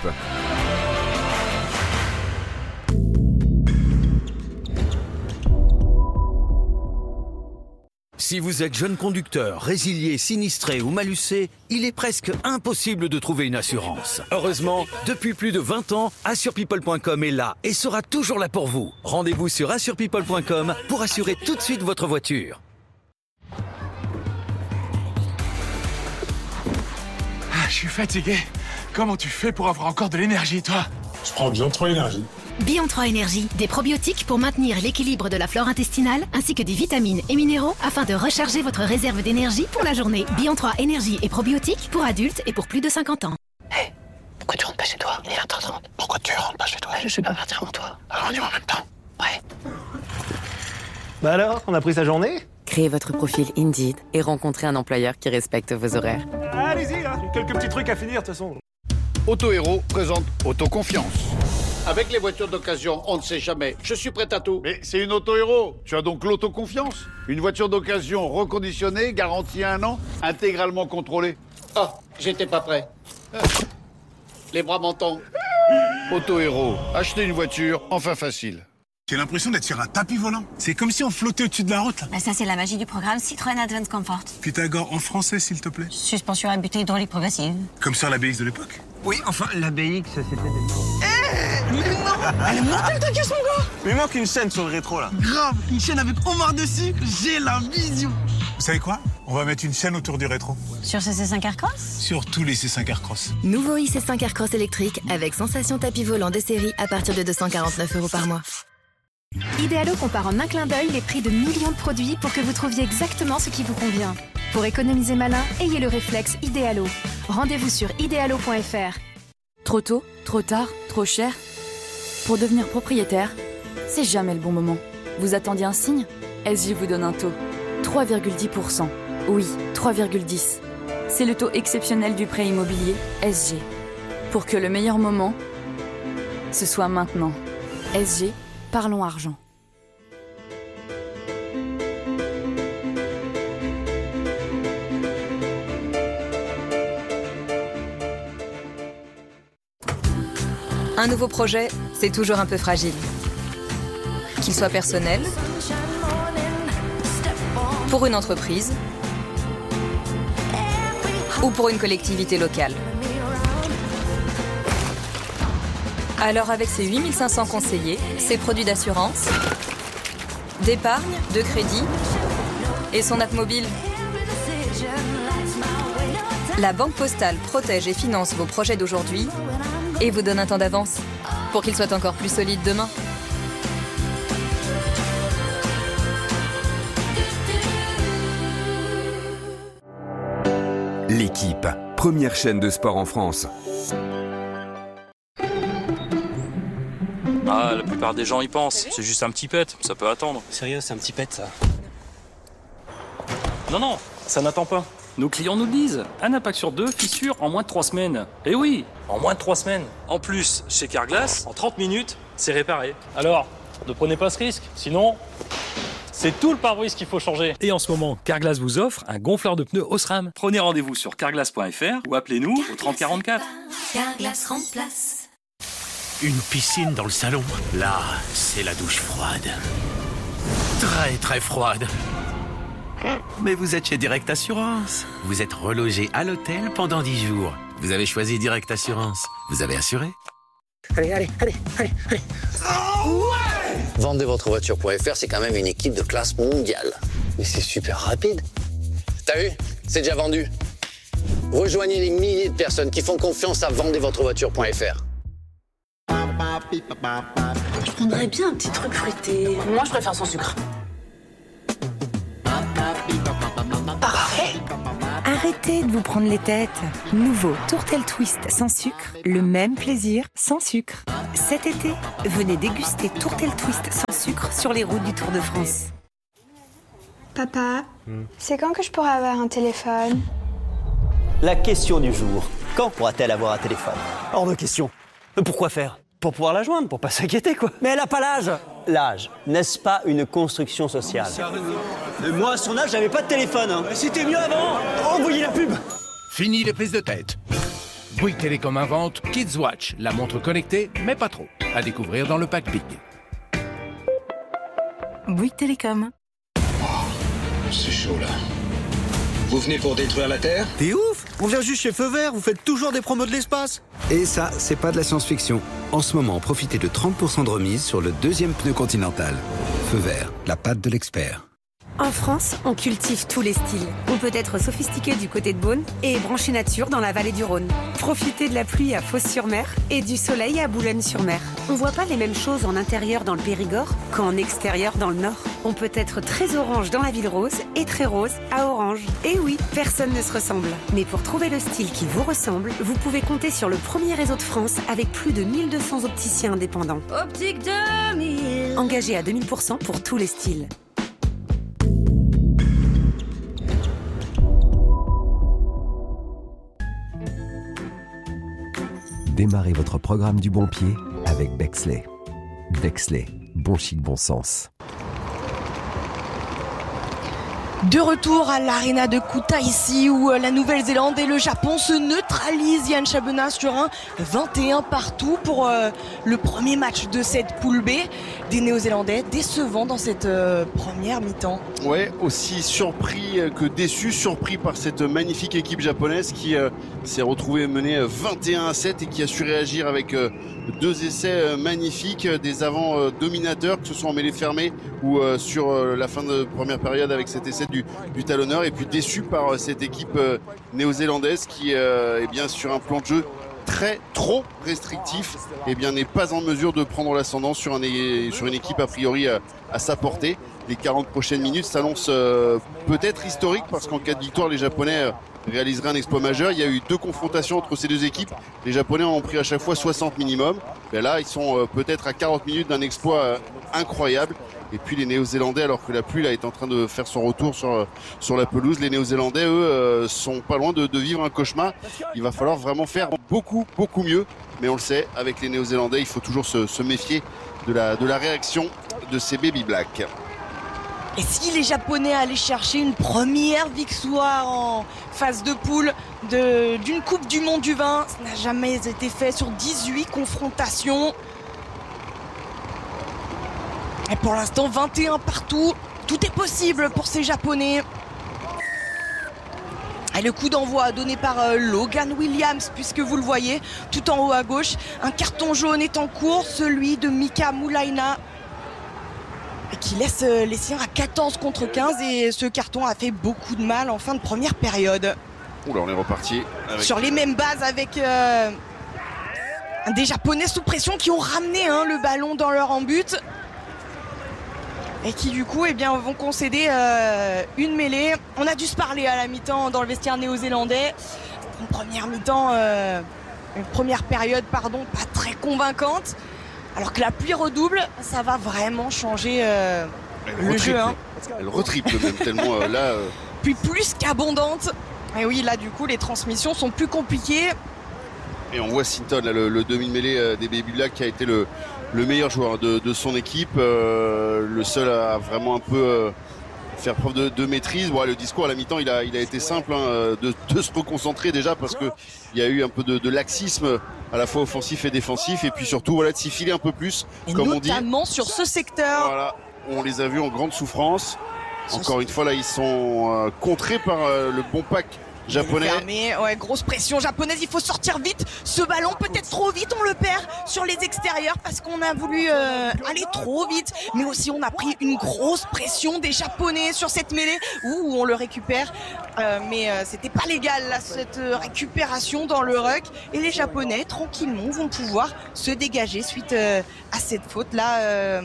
Si vous êtes jeune conducteur, résilié, sinistré ou malucé, il est presque impossible de trouver une assurance. Heureusement, depuis plus de vingt ans, assure people point com est là et sera toujours là pour vous. Rendez-vous sur assure people point com pour assurer tout de suite votre voiture. Ah, je suis fatigué. Comment tu fais pour avoir encore de l'énergie, toi? Je prends Bion trois Énergie. Bion trois Énergie, des probiotiques pour maintenir l'équilibre de la flore intestinale, ainsi que des vitamines et minéraux afin de recharger votre réserve d'énergie pour la journée. Bion trois Énergie et probiotiques pour adultes et pour plus de cinquante ans. Hé, hey, pourquoi tu rentres pas chez toi? Il est vingt heures trente. Pourquoi tu rentres pas chez toi? Je vais pas partir avant toi. Alors on y va en même temps. Ouais. Bah alors, on a pris sa journée? Créez votre profil Indeed et rencontrez un employeur qui respecte vos horaires. Allez-y, hein. Quelques petits trucs à finir de toute façon. Auto Héros présente Autoconfiance. Avec les voitures d'occasion, on ne sait jamais. Je suis prêt à tout. Mais c'est une Auto Héros. Tu as donc l'autoconfiance. Une voiture d'occasion reconditionnée, garantie un an, intégralement contrôlée. Oh, j'étais pas prêt. Les bras m'en tombent. Auto Héros. Acheter une voiture, enfin facile. J'ai l'impression d'être sur un tapis volant. C'est comme si on flottait au-dessus de la route. Là. Bah ça, c'est la magie du programme Citroën Advance Comfort. Pythagore en français, s'il te plaît. Suspension à butée hydraulique progressive. Comme sur l'A B X de l'époque. Oui, enfin, l'A B X, c'était... Eh Mais non Elle est mortelle ta caisse, mon gars. Mais il manque une chaîne sur le rétro, là. Grave, une chaîne avec Omar dessus, j'ai la vision. Vous savez quoi? On va mettre une chaîne autour du rétro. Sur ce C cinq Aircross? Sur tous les C cinq Aircross. Nouveau i C cinq Aircross électrique avec sensation tapis volant de série à partir de deux cent quarante-neuf euros par mois. Idealo compare en un clin d'œil les prix de millions de produits pour que vous trouviez exactement ce qui vous convient. Pour économiser malin, ayez le réflexe Idealo. Rendez-vous sur idealo point f r. Trop tôt, trop tard, trop cher. Pour devenir propriétaire, c'est jamais le bon moment. Vous attendiez un signe? S J vous donne un taux. trois virgule dix pour cent. Oui, trois virgule dix. C'est le taux exceptionnel du prêt immobilier S G. Pour que le meilleur moment, ce soit maintenant. S G, parlons argent. Un nouveau projet, c'est toujours un peu fragile. Qu'il soit personnel, pour une entreprise ou pour une collectivité locale. Alors avec ses huit mille cinq cents conseillers, ses produits d'assurance, d'épargne, de crédit et son app mobile, la Banque Postale protège et finance vos projets d'aujourd'hui et vous donne un temps d'avance pour qu'ils soient encore plus solides demain. L'Équipe, première chaîne de sport en France. Ah, la plupart des gens y pensent. C'est juste un petit pet, ça peut attendre. Sérieux, c'est un petit pet, ça? Non, non, ça n'attend pas. Nos clients nous le disent. Un impact sur deux, fissure en moins de trois semaines. Eh oui, en moins de trois semaines. En plus, chez Carglass, en trente minutes, c'est réparé. Alors, ne prenez pas ce risque, sinon... c'est tout le pare-brise qu'il faut changer. Et en ce moment, Carglass vous offre un gonfleur de pneus Osram. Prenez rendez-vous sur carglass point f r ou appelez-nous au trente quarante-quatre. Carglass remplace. Une piscine dans le salon. Là, c'est la douche froide. Très très froide. Mais vous êtes chez Direct Assurance. Vous êtes relogé à l'hôtel pendant dix jours. Vous avez choisi Direct Assurance. Vous avez assuré? Allez, allez, allez, allez, allez. Oh, ouais! vendez votre voiture point f r, c'est quand même une équipe de classe mondiale. Mais c'est super rapide. T'as vu? C'est déjà vendu. Rejoignez les milliers de personnes qui font confiance à vendez votre voiture point f r. Je prendrais bien un petit truc fruité. Moi, je préfère sans sucre. Parfait. Arrêtez de vous prendre les têtes. Nouveau Tourtel Twist sans sucre, le même plaisir sans sucre. Cet été, venez déguster Tourtel Twist sans sucre sur les routes du Tour de France. Papa, hmm. c'est quand que je pourrai avoir un téléphone? La question du jour, quand pourra-t-elle avoir un téléphone? Hors de question. Pourquoi faire? Pour pouvoir la joindre, pour pas s'inquiéter quoi. Mais elle a pas l'âge. L'âge, n'est-ce pas une construction sociale? Et moi, à son âge, j'avais pas de téléphone. Hein. C'était mieux avant. Envoyez la pub. Fini les prises de tête. Bouygues Télécom invente Kids Watch, la montre connectée, mais pas trop. À découvrir dans le pack Big. Bouygues Télécom. C'est chaud là. Vous venez pour détruire la Terre? T'es ouf! On vient juste chez Feu Vert, vous faites toujours des promos de l'espace. Et ça, c'est pas de la science-fiction. En ce moment, profitez de trente pour cent de remise sur le deuxième pneu Continental. Feu Vert, la patte de l'expert. En France, on cultive tous les styles. On peut être sophistiqué du côté de Beaune et branché nature dans la vallée du Rhône. Profitez de la pluie à Fos-sur-Mer et du soleil à Boulogne-sur-Mer. On voit pas les mêmes choses en intérieur dans le Périgord qu'en extérieur dans le Nord. On peut être très orange dans la ville rose et très rose à Orange. Et oui, personne ne se ressemble. Mais pour trouver le style qui vous ressemble, vous pouvez compter sur le premier réseau de France avec plus de mille deux cents opticiens indépendants. Optique deux mille. Engagés à deux mille pour cent pour tous les styles. Démarrez votre programme du bon pied avec Bexley. Bexley, bon chic, bon sens. De retour à l'Arena de Kutaisi où la Nouvelle-Zélande et le Japon se neutralisent. Yann Chabena sur un vingt et un partout pour euh, le premier match de cette poule B. Des Néo-Zélandais décevants dans cette euh, première mi-temps. Ouais, aussi surpris que déçus, surpris par cette magnifique équipe japonaise qui euh, s'est retrouvée menée vingt et un à sept et qui a su réagir avec euh, deux essais euh, magnifiques, des avants euh, dominateurs, que ce soit en mêlée fermée ou euh, sur euh, la fin de première période avec cet essai du, du talonneur, et puis déçu par euh, cette équipe euh, néo-zélandaise qui euh, est bien sur un plan de jeu très trop restrictif, et bien n'est pas en mesure de prendre l'ascendant sur, un, sur une équipe a priori à, à sa portée. Les quarante prochaines minutes s'annoncent euh, peut-être historiques parce qu'en cas de victoire, les Japonais euh, réaliseraient un exploit majeur. Il y a eu deux confrontations entre ces deux équipes. Les Japonais ont pris à chaque fois soixante minimum. Mais là, ils sont euh, peut-être à quarante minutes d'un exploit euh, incroyable. Et puis les Néo-Zélandais, alors que la pluie là, est en train de faire son retour sur, sur la pelouse, les Néo-Zélandais, eux, euh, sont pas loin de, de vivre un cauchemar. Il va falloir vraiment faire beaucoup, beaucoup mieux. Mais on le sait, avec les Néo-Zélandais, il faut toujours se, se méfier de la, de la réaction de ces Baby Black. Et si les Japonais allaient chercher une première victoire en phase de poule de, d'une Coupe du Monde du vin, ça n'a jamais été fait sur dix-huit confrontations. Et pour l'instant, vingt et un partout. Tout est possible pour ces Japonais. Et le coup d'envoi donné par euh, Logan Williams, puisque vous le voyez, tout en haut à gauche. Un carton jaune est en cours, celui de Mika Moulaina, qui laisse euh, les siens à quatorze contre quinze. Et ce carton a fait beaucoup de mal en fin de première période. Oula, on est reparti. Avec... Sur les mêmes bases avec euh, des Japonais sous pression qui ont ramené hein, le ballon dans leur en-but. Et qui du coup eh bien, vont concéder euh, une mêlée. On a dû se parler à la mi-temps dans le vestiaire néo-zélandais. Une première mi-temps, euh, une première période pardon, pas très convaincante. Alors que la pluie redouble, ça va vraiment changer euh, le retriple. jeu. Hein. Elle retriple même tellement euh, là. Euh... Puis plus qu'abondante. Et oui, là du coup les transmissions sont plus compliquées. Et on voit Sinton, là, le, le demi-mêlée euh, des Baby Black qui a été le, le meilleur joueur de, de son équipe, euh, le seul à vraiment un peu euh, faire preuve de, de maîtrise. Bon, le discours à la mi-temps, il a, il a été simple, hein, de, de se reconcentrer déjà parce qu'il y a eu un peu de, de laxisme à la fois offensif et défensif, et puis surtout voilà, de s'y filer un peu plus, et comme on dit. Notamment sur ce secteur. Voilà, on les a vus en grande souffrance. Encore une fois, là, ils sont euh, contrés par euh, le bon pack japonais. Fermé, ouais, grosse pression japonaise, il faut sortir vite. Ce ballon peut-être trop vite, on le perd sur les extérieurs parce qu'on a voulu euh, aller trop vite. Mais aussi on a pris une grosse pression des Japonais sur cette mêlée où on le récupère. Euh, mais euh, c'était pas légal là, cette euh, récupération dans le ruck. Et les Japonais tranquillement vont pouvoir se dégager suite euh, à cette faute là. Euh,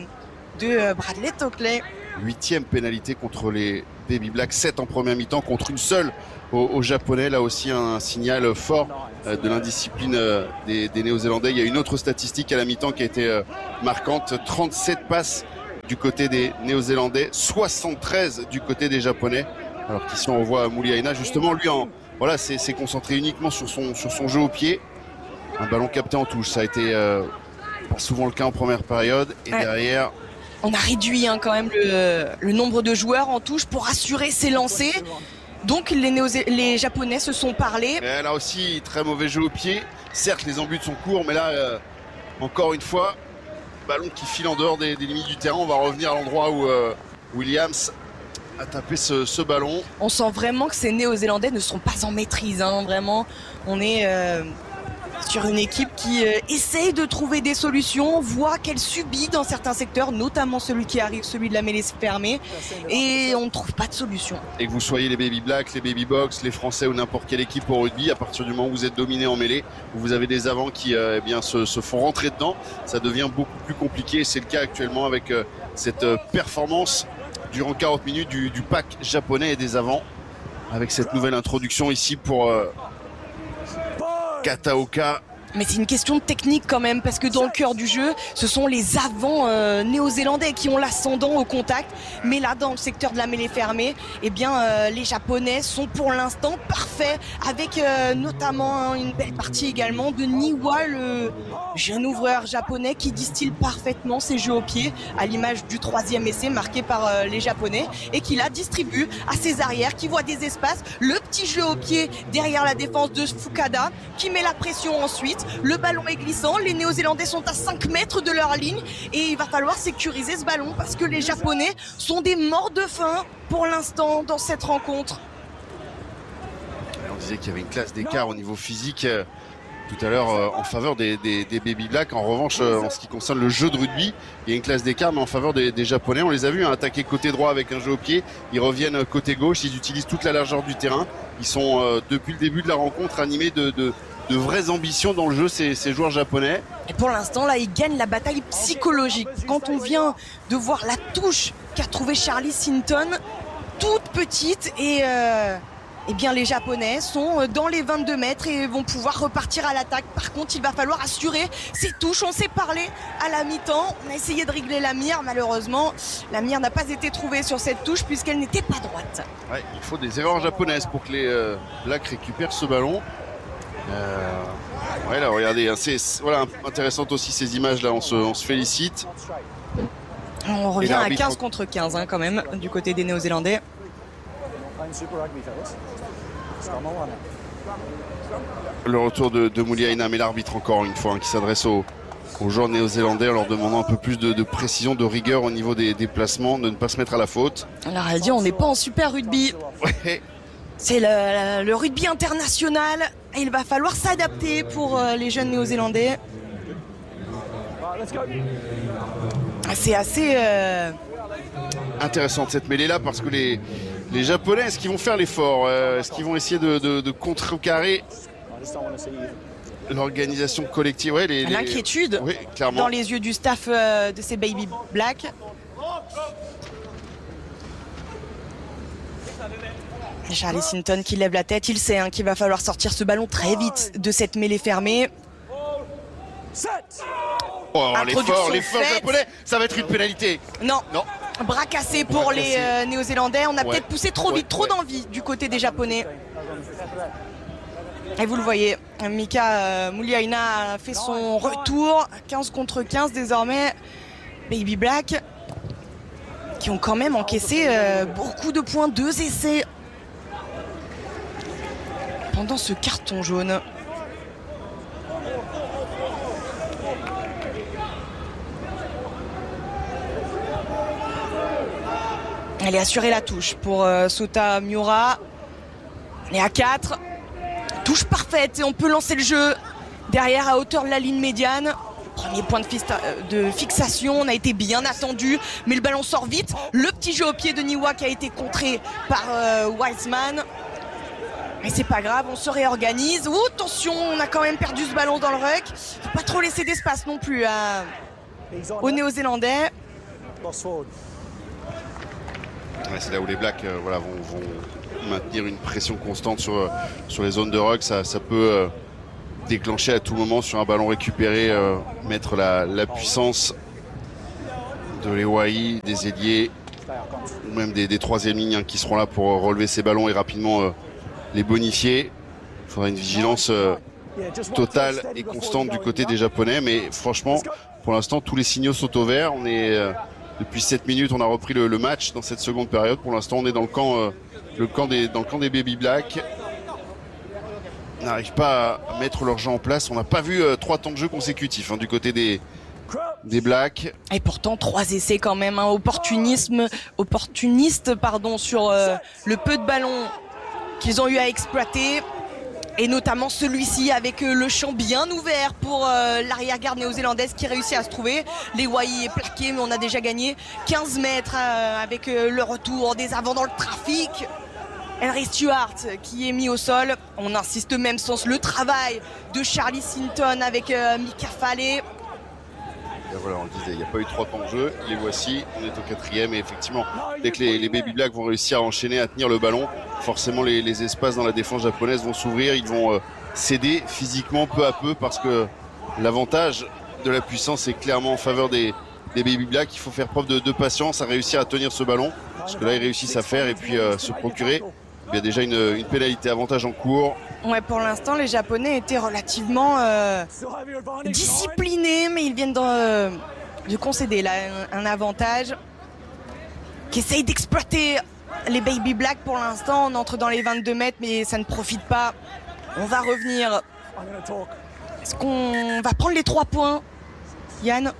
de Bradley Tockley. Huitième pénalité contre les Baby Black, sept en première mi-temps contre une seule aux, aux Japonais. Là aussi un signal fort euh, de l'indiscipline euh, des, des Néo-Zélandais. Il y a une autre statistique à la mi-temps qui a été euh, marquante, trente-sept passes du côté des Néo-Zélandais, soixante-treize du côté des Japonais. Alors qu'ici on voit Muliaina justement lui en voilà c'est concentré uniquement sur son sur son jeu au pied. Un ballon capté en touche, ça a été euh, pas souvent le cas en première période et ouais. derrière. On a réduit hein, quand même le, le nombre de joueurs en touche pour assurer ses lancers. Donc les, Néo les Japonais se sont parlé. Et là aussi très mauvais jeu au pied. Certes les embuts sont courts, mais là euh, encore une fois ballon qui file en dehors des, des limites du terrain. On va revenir à l'endroit où euh, Williams a tapé ce, ce ballon. On sent vraiment que ces Néo-Zélandais ne sont pas en maîtrise. Hein, vraiment, on est euh, sur une équipe qui euh, essaye de trouver des solutions, voit qu'elle subit dans certains secteurs, notamment celui qui arrive, celui de la mêlée fermée, et on ne trouve pas de solution. Et que vous soyez les Baby Black, les Baby Box, les Français ou n'importe quelle équipe au rugby, à partir du moment où vous êtes dominé en mêlée, où vous avez des avants qui euh, eh bien, se, se font rentrer dedans, ça devient beaucoup plus compliqué. C'est le cas actuellement avec euh, cette euh, performance durant quarante minutes du, du pack japonais et des avants, avec cette nouvelle introduction ici pour euh, Kataoka. Mais c'est une question de technique quand même, parce que dans le cœur du jeu, ce sont les avants euh, néo-zélandais qui ont l'ascendant au contact. Mais là, dans le secteur de la mêlée fermée, eh bien, euh, les Japonais sont pour l'instant parfaits, avec euh, notamment hein, une belle partie également de Niwa, le jeune ouvreur japonais qui distille parfaitement ses jeux au pied, à l'image du troisième essai marqué par euh, les Japonais, et qui la distribue à ses arrières, qui voit des espaces, le petit jeu au pied derrière la défense de Fukada, qui met la pression ensuite. Le ballon est glissant, les Néo-Zélandais sont à cinq mètres de leur ligne et il va falloir sécuriser ce ballon parce que les Japonais sont des morts de faim pour l'instant dans cette rencontre. On disait qu'il y avait une classe d'écart au niveau physique euh, tout à l'heure euh, en faveur des, des, des Baby Black. En revanche, euh, en ce qui concerne le jeu de rugby, il y a une classe d'écart mais en faveur des, des Japonais. On les a vus hein, attaquer côté droit avec un jeu au pied, ils reviennent côté gauche, ils utilisent toute la largeur du terrain. Ils sont euh, depuis le début de la rencontre animés de... de de vraies ambitions dans le jeu, ces, ces joueurs japonais. Et pour l'instant, là, ils gagnent la bataille psychologique. Quand on vient de voir la touche qu'a trouvée Charlie Sinton, toute petite, et euh, eh bien, les Japonais sont dans les vingt-deux mètres et vont pouvoir repartir à l'attaque. Par contre, il va falloir assurer ces touches. On s'est parlé à la mi-temps. On a essayé de régler la mire. Malheureusement, la mire n'a pas été trouvée sur cette touche puisqu'elle n'était pas droite. Ouais, il faut des erreurs japonaises pour que les euh, Blacks récupèrent ce ballon. Euh, ouais là regardez c'est voilà intéressante aussi ces images là, on se, on se félicite. On revient à quinze contre quinze hein, quand même du côté des Néo-Zélandais. Le retour de, de Muliaina, mais l'arbitre encore une fois hein, qui s'adresse aux, aux joueurs néo-zélandais en leur demandant un peu plus de, de précision, de rigueur au niveau des déplacements, de ne pas se mettre à la faute. On leur a dit on n'est pas en super rugby. Ouais. C'est le, le rugby international et il va falloir s'adapter pour euh, les jeunes néo-zélandais. C'est assez euh... intéressante cette mêlée là parce que les, les Japonais, est-ce qu'ils vont faire l'effort, euh, est-ce qu'ils vont essayer de, de, de contrecarrer l'organisation collective, ouais, les, l'inquiétude oui, clairement. Dans les yeux du staff euh, de ces Baby Black. Charlie Sinton qui lève la tête, il sait hein, qu'il va falloir sortir ce ballon très vite de cette mêlée fermée. Oh, l'effort, l'effort japonais, ça va être une pénalité. Non, non. Bras cassé pour Bras les cassé. Euh, Néo-Zélandais. On a ouais. peut-être poussé trop ouais, vite, trop ouais. d'envie du côté des Japonais. Et vous le voyez, Mika euh, Muliaina a fait son retour, quinze contre quinze désormais. Baby Black qui ont quand même encaissé euh, beaucoup de points, deux essais pendant ce carton jaune. Elle est assurée la touche pour euh, Sota Miura. Elle est à quatre. Touche parfaite et on peut lancer le jeu derrière à hauteur de la ligne médiane. Premier point de, de fixation, on a été bien attendu, mais le ballon sort vite. Le petit jeu au pied de Niwa qui a été contré par euh, Wiseman. Mais c'est pas grave, on se réorganise. Oh, attention, on a quand même perdu ce ballon dans le ruck. Faut pas trop laisser d'espace non plus à... aux Néo-Zélandais. Ouais, c'est là où les Blacks euh, voilà, vont, vont maintenir une pression constante sur, sur les zones de ruck. Ça, ça peut euh, déclencher à tout moment sur un ballon récupéré, euh, mettre la, la puissance de l'Hawaii, des ailiers, ou même des, des troisièmes lignes hein, qui seront là pour relever ces ballons et rapidement euh, les bonifier. Il faudra une vigilance euh, totale et constante du côté des Japonais, mais franchement, pour l'instant, tous les signaux sont au vert. On est... Euh, Depuis sept minutes, on a repris le, le match dans cette seconde période. Pour l'instant, on est dans le camp, euh, le camp des, dans le camp des Baby Black. On n'arrive pas à mettre leur jeu en place. On n'a pas vu euh, trois temps de jeu consécutifs hein, du côté des, des Blacks. Et pourtant, trois essais quand même. Hein, opportunisme, opportuniste pardon, sur euh, le peu de ballons qu'ils ont eu à exploiter. Et notamment celui-ci avec le champ bien ouvert pour euh, l'arrière-garde néo-zélandaise qui réussit à se trouver. L'Hawaii est plaqué, mais on a déjà gagné quinze mètres euh, avec euh, le retour des avants dans le trafic. Henry Stewart qui est mis au sol. On insiste même sans le travail de Charlie Sinton avec euh, Mika Fallet. Et voilà, on le disait, il n'y a pas eu trois temps de jeu. Les voici, on est au quatrième et effectivement, dès que les, les Baby Blacks vont réussir à enchaîner, à tenir le ballon, forcément les, les espaces dans la défense japonaise vont s'ouvrir. Ils vont euh, céder physiquement peu à peu parce que l'avantage de la puissance est clairement en faveur des, des Baby Blacks. Il faut faire preuve de, de patience à réussir à tenir ce ballon. Parce que là, ils réussissent à faire et puis euh, se procurer. Il y a déjà une, une pénalité avantage en cours. Ouais, pour l'instant, les Japonais étaient relativement euh, disciplinés, mais ils viennent de, euh, de concéder là un, un avantage qui essaye d'exploiter les Baby Black. Pour l'instant, on entre dans les vingt-deux mètres, mais ça ne profite pas. On va revenir. Est-ce qu'on va prendre les trois points, Yann?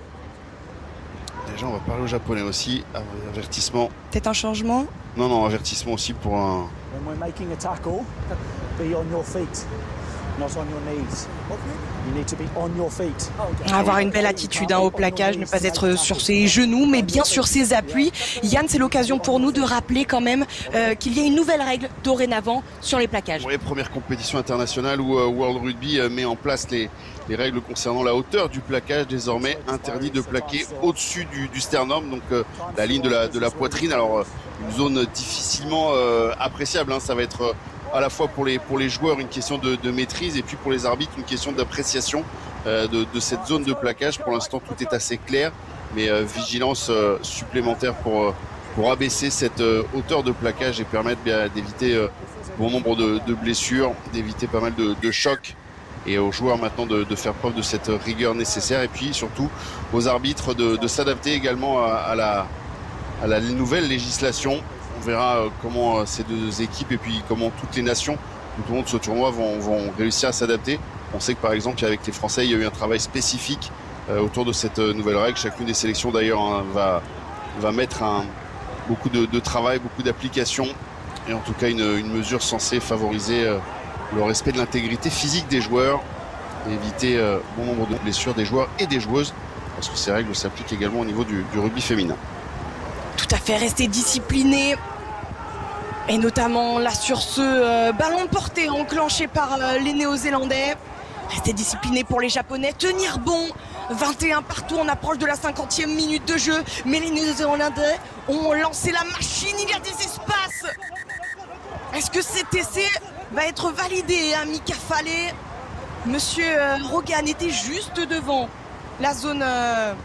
Déjà, on va parler aux Japonais aussi. Avertissement. Peut-être un changement? Non, non, avertissement aussi pour un... When we're making a tackle, be on your feet, not on your knees. You need to be on your feet. Avoir une belle attitude hein, au plaquage, ne pas être sur ses genoux, mais bien sur ses appuis. Yann, c'est l'occasion pour nous de rappeler quand même euh, qu'il y a une nouvelle règle dorénavant sur les plaquages. Oui, première compétition internationale où euh, World Rugby euh, met en place les, les règles concernant la hauteur du plaquage. Désormais, interdit de plaquer au-dessus du, du sternum, donc euh, la ligne de la, de la poitrine. Alors, euh, une zone difficilement euh, appréciable. Hein. Ça va être euh, à la fois pour les, pour les joueurs une question de, de maîtrise et puis pour les arbitres une question d'appréciation euh, de, de cette zone de plaquage. Pour l'instant, tout est assez clair, mais euh, vigilance euh, supplémentaire pour, euh, pour abaisser cette euh, hauteur de plaquage et permettre bien d'éviter euh, bon nombre de, de blessures, d'éviter pas mal de, de chocs et aux joueurs maintenant de, de faire preuve de cette rigueur nécessaire et puis surtout aux arbitres de, de s'adapter également à, à la à la nouvelle législation. On verra euh, comment euh, ces deux équipes et puis comment toutes les nations tout au long de ce tournoi vont, vont réussir à s'adapter. On sait que par exemple avec les Français il y a eu un travail spécifique euh, autour de cette euh, nouvelle règle. Chacune des sélections d'ailleurs hein, va, va mettre un, beaucoup de, de travail, beaucoup d'applications et en tout cas une, une mesure censée favoriser euh, le respect de l'intégrité physique des joueurs et éviter euh, bon nombre de blessures des joueurs et des joueuses parce que ces règles s'appliquent également au niveau du, du rugby féminin. Tout à fait, rester discipliné. Et notamment là sur ce euh, ballon porté enclenché par euh, les Néo-Zélandais. Rester discipliné pour les Japonais. Tenir bon. vingt et un partout, on approche de la cinquantième minute de jeu. Mais les Néo-Zélandais ont lancé la machine. Il y a des espaces. Est-ce que cet essai va être validé à Mika Fallet? Monsieur euh, Rogan était juste devant la zone... Euh,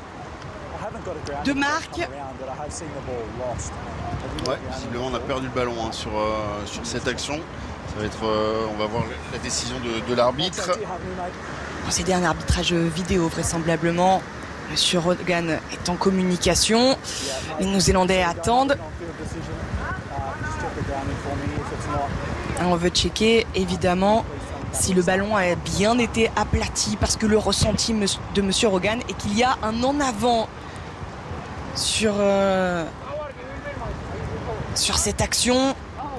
de marque. Ouais, visiblement on a perdu le ballon hein, sur, euh, sur cette action. Ça va être, euh, on va voir la décision de, de l'arbitre. C'est un arbitrage vidéo vraisemblablement. Monsieur Rogan est en communication. Les Néo-Zélandais attendent. On veut checker évidemment si le ballon a bien été aplati parce que le ressenti de Monsieur Rogan est qu'il y a un en avant sur, euh, sur cette action.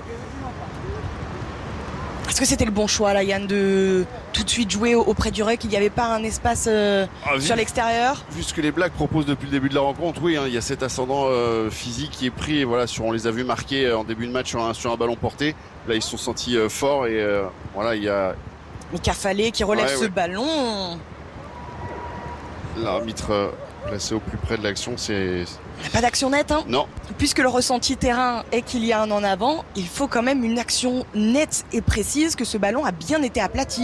Est-ce que c'était le bon choix là, Yann, de tout de suite jouer auprès du ruck? Il n'y avait pas un espace euh, ah, sur l'extérieur? Vu ce que les Blacks proposent depuis le début de la rencontre, oui, hein, il y a cet ascendant euh, physique qui est pris. Et voilà, sur, on les a vus marquer en début de match sur un, sur un ballon porté. Là, ils se sont sentis euh, forts et euh, voilà, il y a... Mika Fallet qui relève ouais, ce ouais. ballon. L'arbitre... Euh, placé au plus près de l'action, c'est Il n'y a pas d'action nette, hein. Non. Puisque le ressenti terrain est qu'il y a un en avant, il faut quand même une action nette et précise que ce ballon a bien été aplati.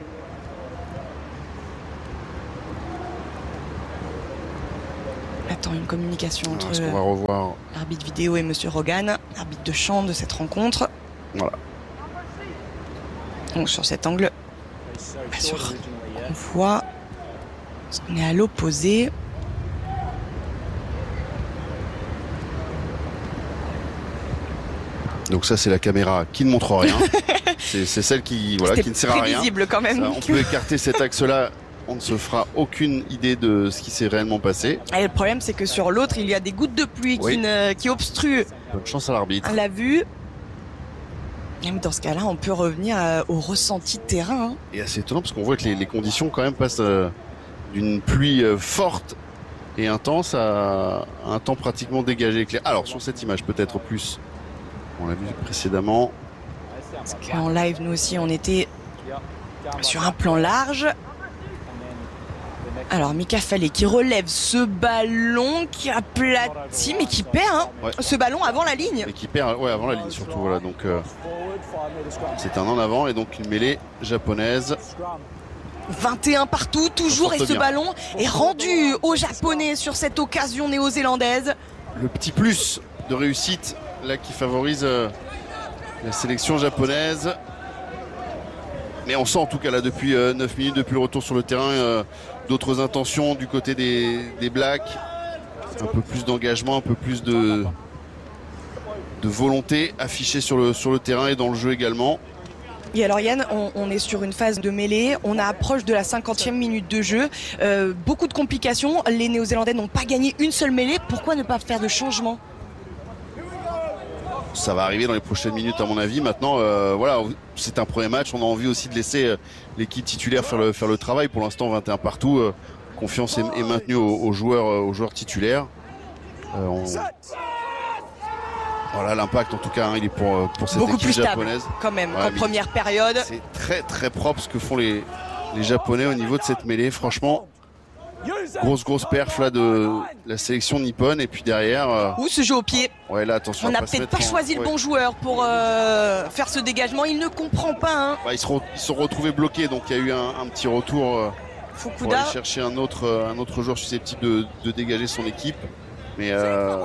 Attends, une communication entre Est-ce qu'on va revoir l'arbitre vidéo et Monsieur Rogan, l'arbitre de champ de cette rencontre. Voilà. Donc sur cet angle, bien sûr, on voit qu'on est à l'opposé. Donc ça, c'est la caméra qui ne montre rien. c'est celle qui, voilà, qui ne sert à rien. Prévisible quand même. Ça, on peut écarter cet axe-là. On ne se fera aucune idée de ce qui s'est réellement passé. Et le problème, c'est que sur l'autre, il y a des gouttes de pluie oui. qui, ne, qui obstruent. Bonne chance à l'arbitre. On l'a vu. Et dans ce cas-là, on peut revenir euh, au ressenti de terrain. Hein. Et assez étonnant parce qu'on voit que les, les conditions quand même passent euh, d'une pluie euh, forte et intense à, à un temps pratiquement dégagé et clair. Alors sur cette image peut-être plus, on l'a vu précédemment. Parce qu'en live, nous aussi, on était sur un plan large. Alors Mika Fallet qui relève ce ballon qui aplatit mais qui perd hein, ouais. ce ballon avant la ligne. Et qui perd ouais, avant la ligne surtout. Voilà, donc euh, c'est un en avant et donc une mêlée japonaise. vingt et un partout toujours et ce bien. Ballon est rendu aux Japonais sur cette occasion néo-zélandaise. Le petit plus de réussite là qui favorise euh, la sélection japonaise. Mais on sent en tout cas là depuis euh, neuf minutes, depuis le retour sur le terrain, euh, d'autres intentions du côté des, des Blacks. Un peu plus d'engagement, un peu plus de, de volonté affichée sur le, sur le terrain et dans le jeu également. Et alors Yann, on, on est sur une phase de mêlée, on approche de la cinquantième minute de jeu. Euh, beaucoup de complications, les Néo-Zélandais n'ont pas gagné une seule mêlée, pourquoi ne pas faire de changement ? Ça va arriver dans les prochaines minutes à mon avis. Maintenant, euh, voilà, c'est un premier match. On a envie aussi de laisser euh, l'équipe titulaire faire le, faire le travail. Pour l'instant, vingt et un partout. Euh, confiance est, est maintenue aux, aux, joueurs, euh, aux joueurs titulaires. Euh, on... Voilà, l'impact en tout cas, hein, il est pour, pour cette Beaucoup équipe plus stable, japonaise. Quand même, ouais, en première période. C'est très très propre ce que font les, les Japonais au niveau de cette mêlée. Franchement, grosse grosse perf là de la sélection nippone et puis derrière euh... ou ce jeu au pied. Ouais là attention. On n'a peut-être pas en... choisi ouais. le bon joueur pour euh, faire ce dégagement. Il ne comprend pas. Hein. Bah, ils, se re... ils se sont retrouvés bloqués donc il y a eu un, un petit retour euh, pour aller chercher un autre euh, un autre joueur susceptible de, de dégager son équipe. Mais euh...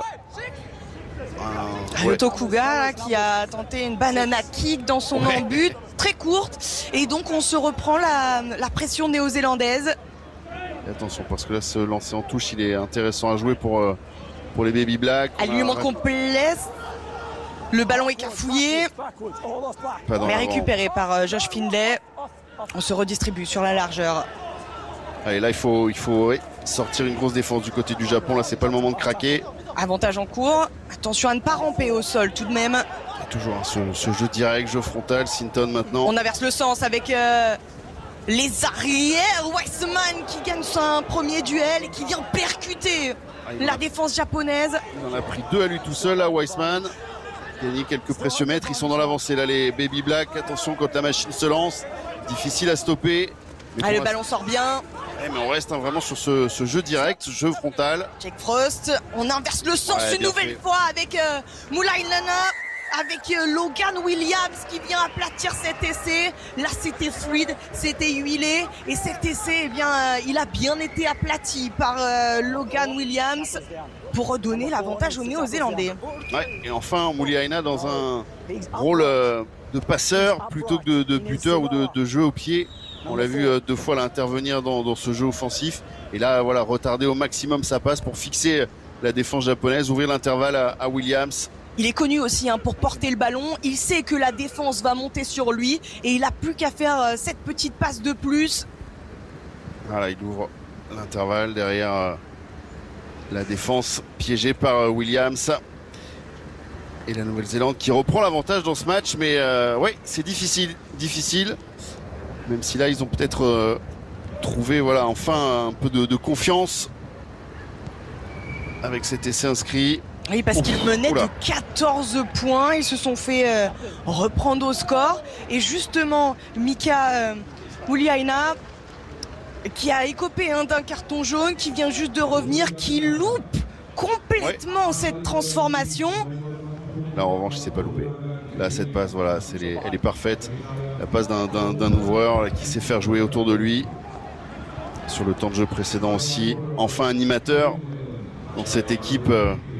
un... ouais. Tokuga là, qui a tenté une banana kick dans son ouais. embut très courte et donc on se reprend la, la pression néo-zélandaise. Et attention parce que là ce lancer en touche il est intéressant à jouer pour, euh, pour les Baby Blacks. Elle lui manque complet. Le ballon est cafouillé. Mais récupéré par euh, Josh Findlay. On se redistribue sur la largeur. Allez là il faut, il faut ouais, sortir une grosse défense du côté du Japon. Là c'est pas le moment de craquer. Avantage en cours. Attention à ne pas ramper au sol tout de même. Et toujours hein, ce, ce jeu direct, jeu frontal. Sinton maintenant. On inverse le sens avec... Euh... les arrières, Weissman qui gagne son premier duel et qui vient percuter ah, la a... défense japonaise. Il en a pris deux à lui tout seul là, Weissman. Gagné quelques précieux mètres, ils sont dans l'avancée là les Baby Blacks. Attention quand la machine se lance, difficile à stopper. Ah, le ballon sort bien. Ouais, mais on reste hein, vraiment sur ce, ce jeu direct, ce jeu frontal. Jake Frost, on inverse le sens ouais, une nouvelle fait. fois avec euh, Moulay Nana. Avec euh, Logan Williams qui vient aplatir cet essai. Là c'était fluide, c'était huilé. Et cet essai, eh bien, euh, il a bien été aplati par euh, Logan Williams pour redonner l'avantage aux Néo-Zélandais. Ouais, et enfin Mouliaina dans un rôle euh, de passeur plutôt que de, de buteur ou de, de jeu au pied. On l'a vu euh, deux fois là, intervenir dans, dans ce jeu offensif. Et là, voilà, retarder au maximum sa passe pour fixer la défense japonaise, ouvrir l'intervalle à, à Williams. Il est connu aussi hein, pour porter le ballon. Il sait que la défense va monter sur lui et il n'a plus qu'à faire euh, cette petite passe de plus. Voilà, il ouvre l'intervalle derrière euh, la défense piégée par euh, Williams. Et la Nouvelle-Zélande qui reprend l'avantage dans ce match. Mais euh, ouais, c'est difficile, difficile. Même si là, ils ont peut-être euh, trouvé voilà, enfin un peu de, de confiance avec cet essai inscrit. Oui, parce qu'ils menaient de quatorze points. Ils se sont fait euh, reprendre au score. Et justement, Mika euh, Mouliaina, qui a écopé hein, d'un carton jaune, qui vient juste de revenir, qui loupe complètement ouais. cette transformation. Là, en revanche, il s'est pas loupé. Là, cette passe, voilà, c'est les, elle est parfaite. La passe d'un, d'un, d'un ouvreur là, qui sait faire jouer autour de lui. Sur le temps de jeu précédent aussi. Enfin, animateur dans cette équipe. Euh,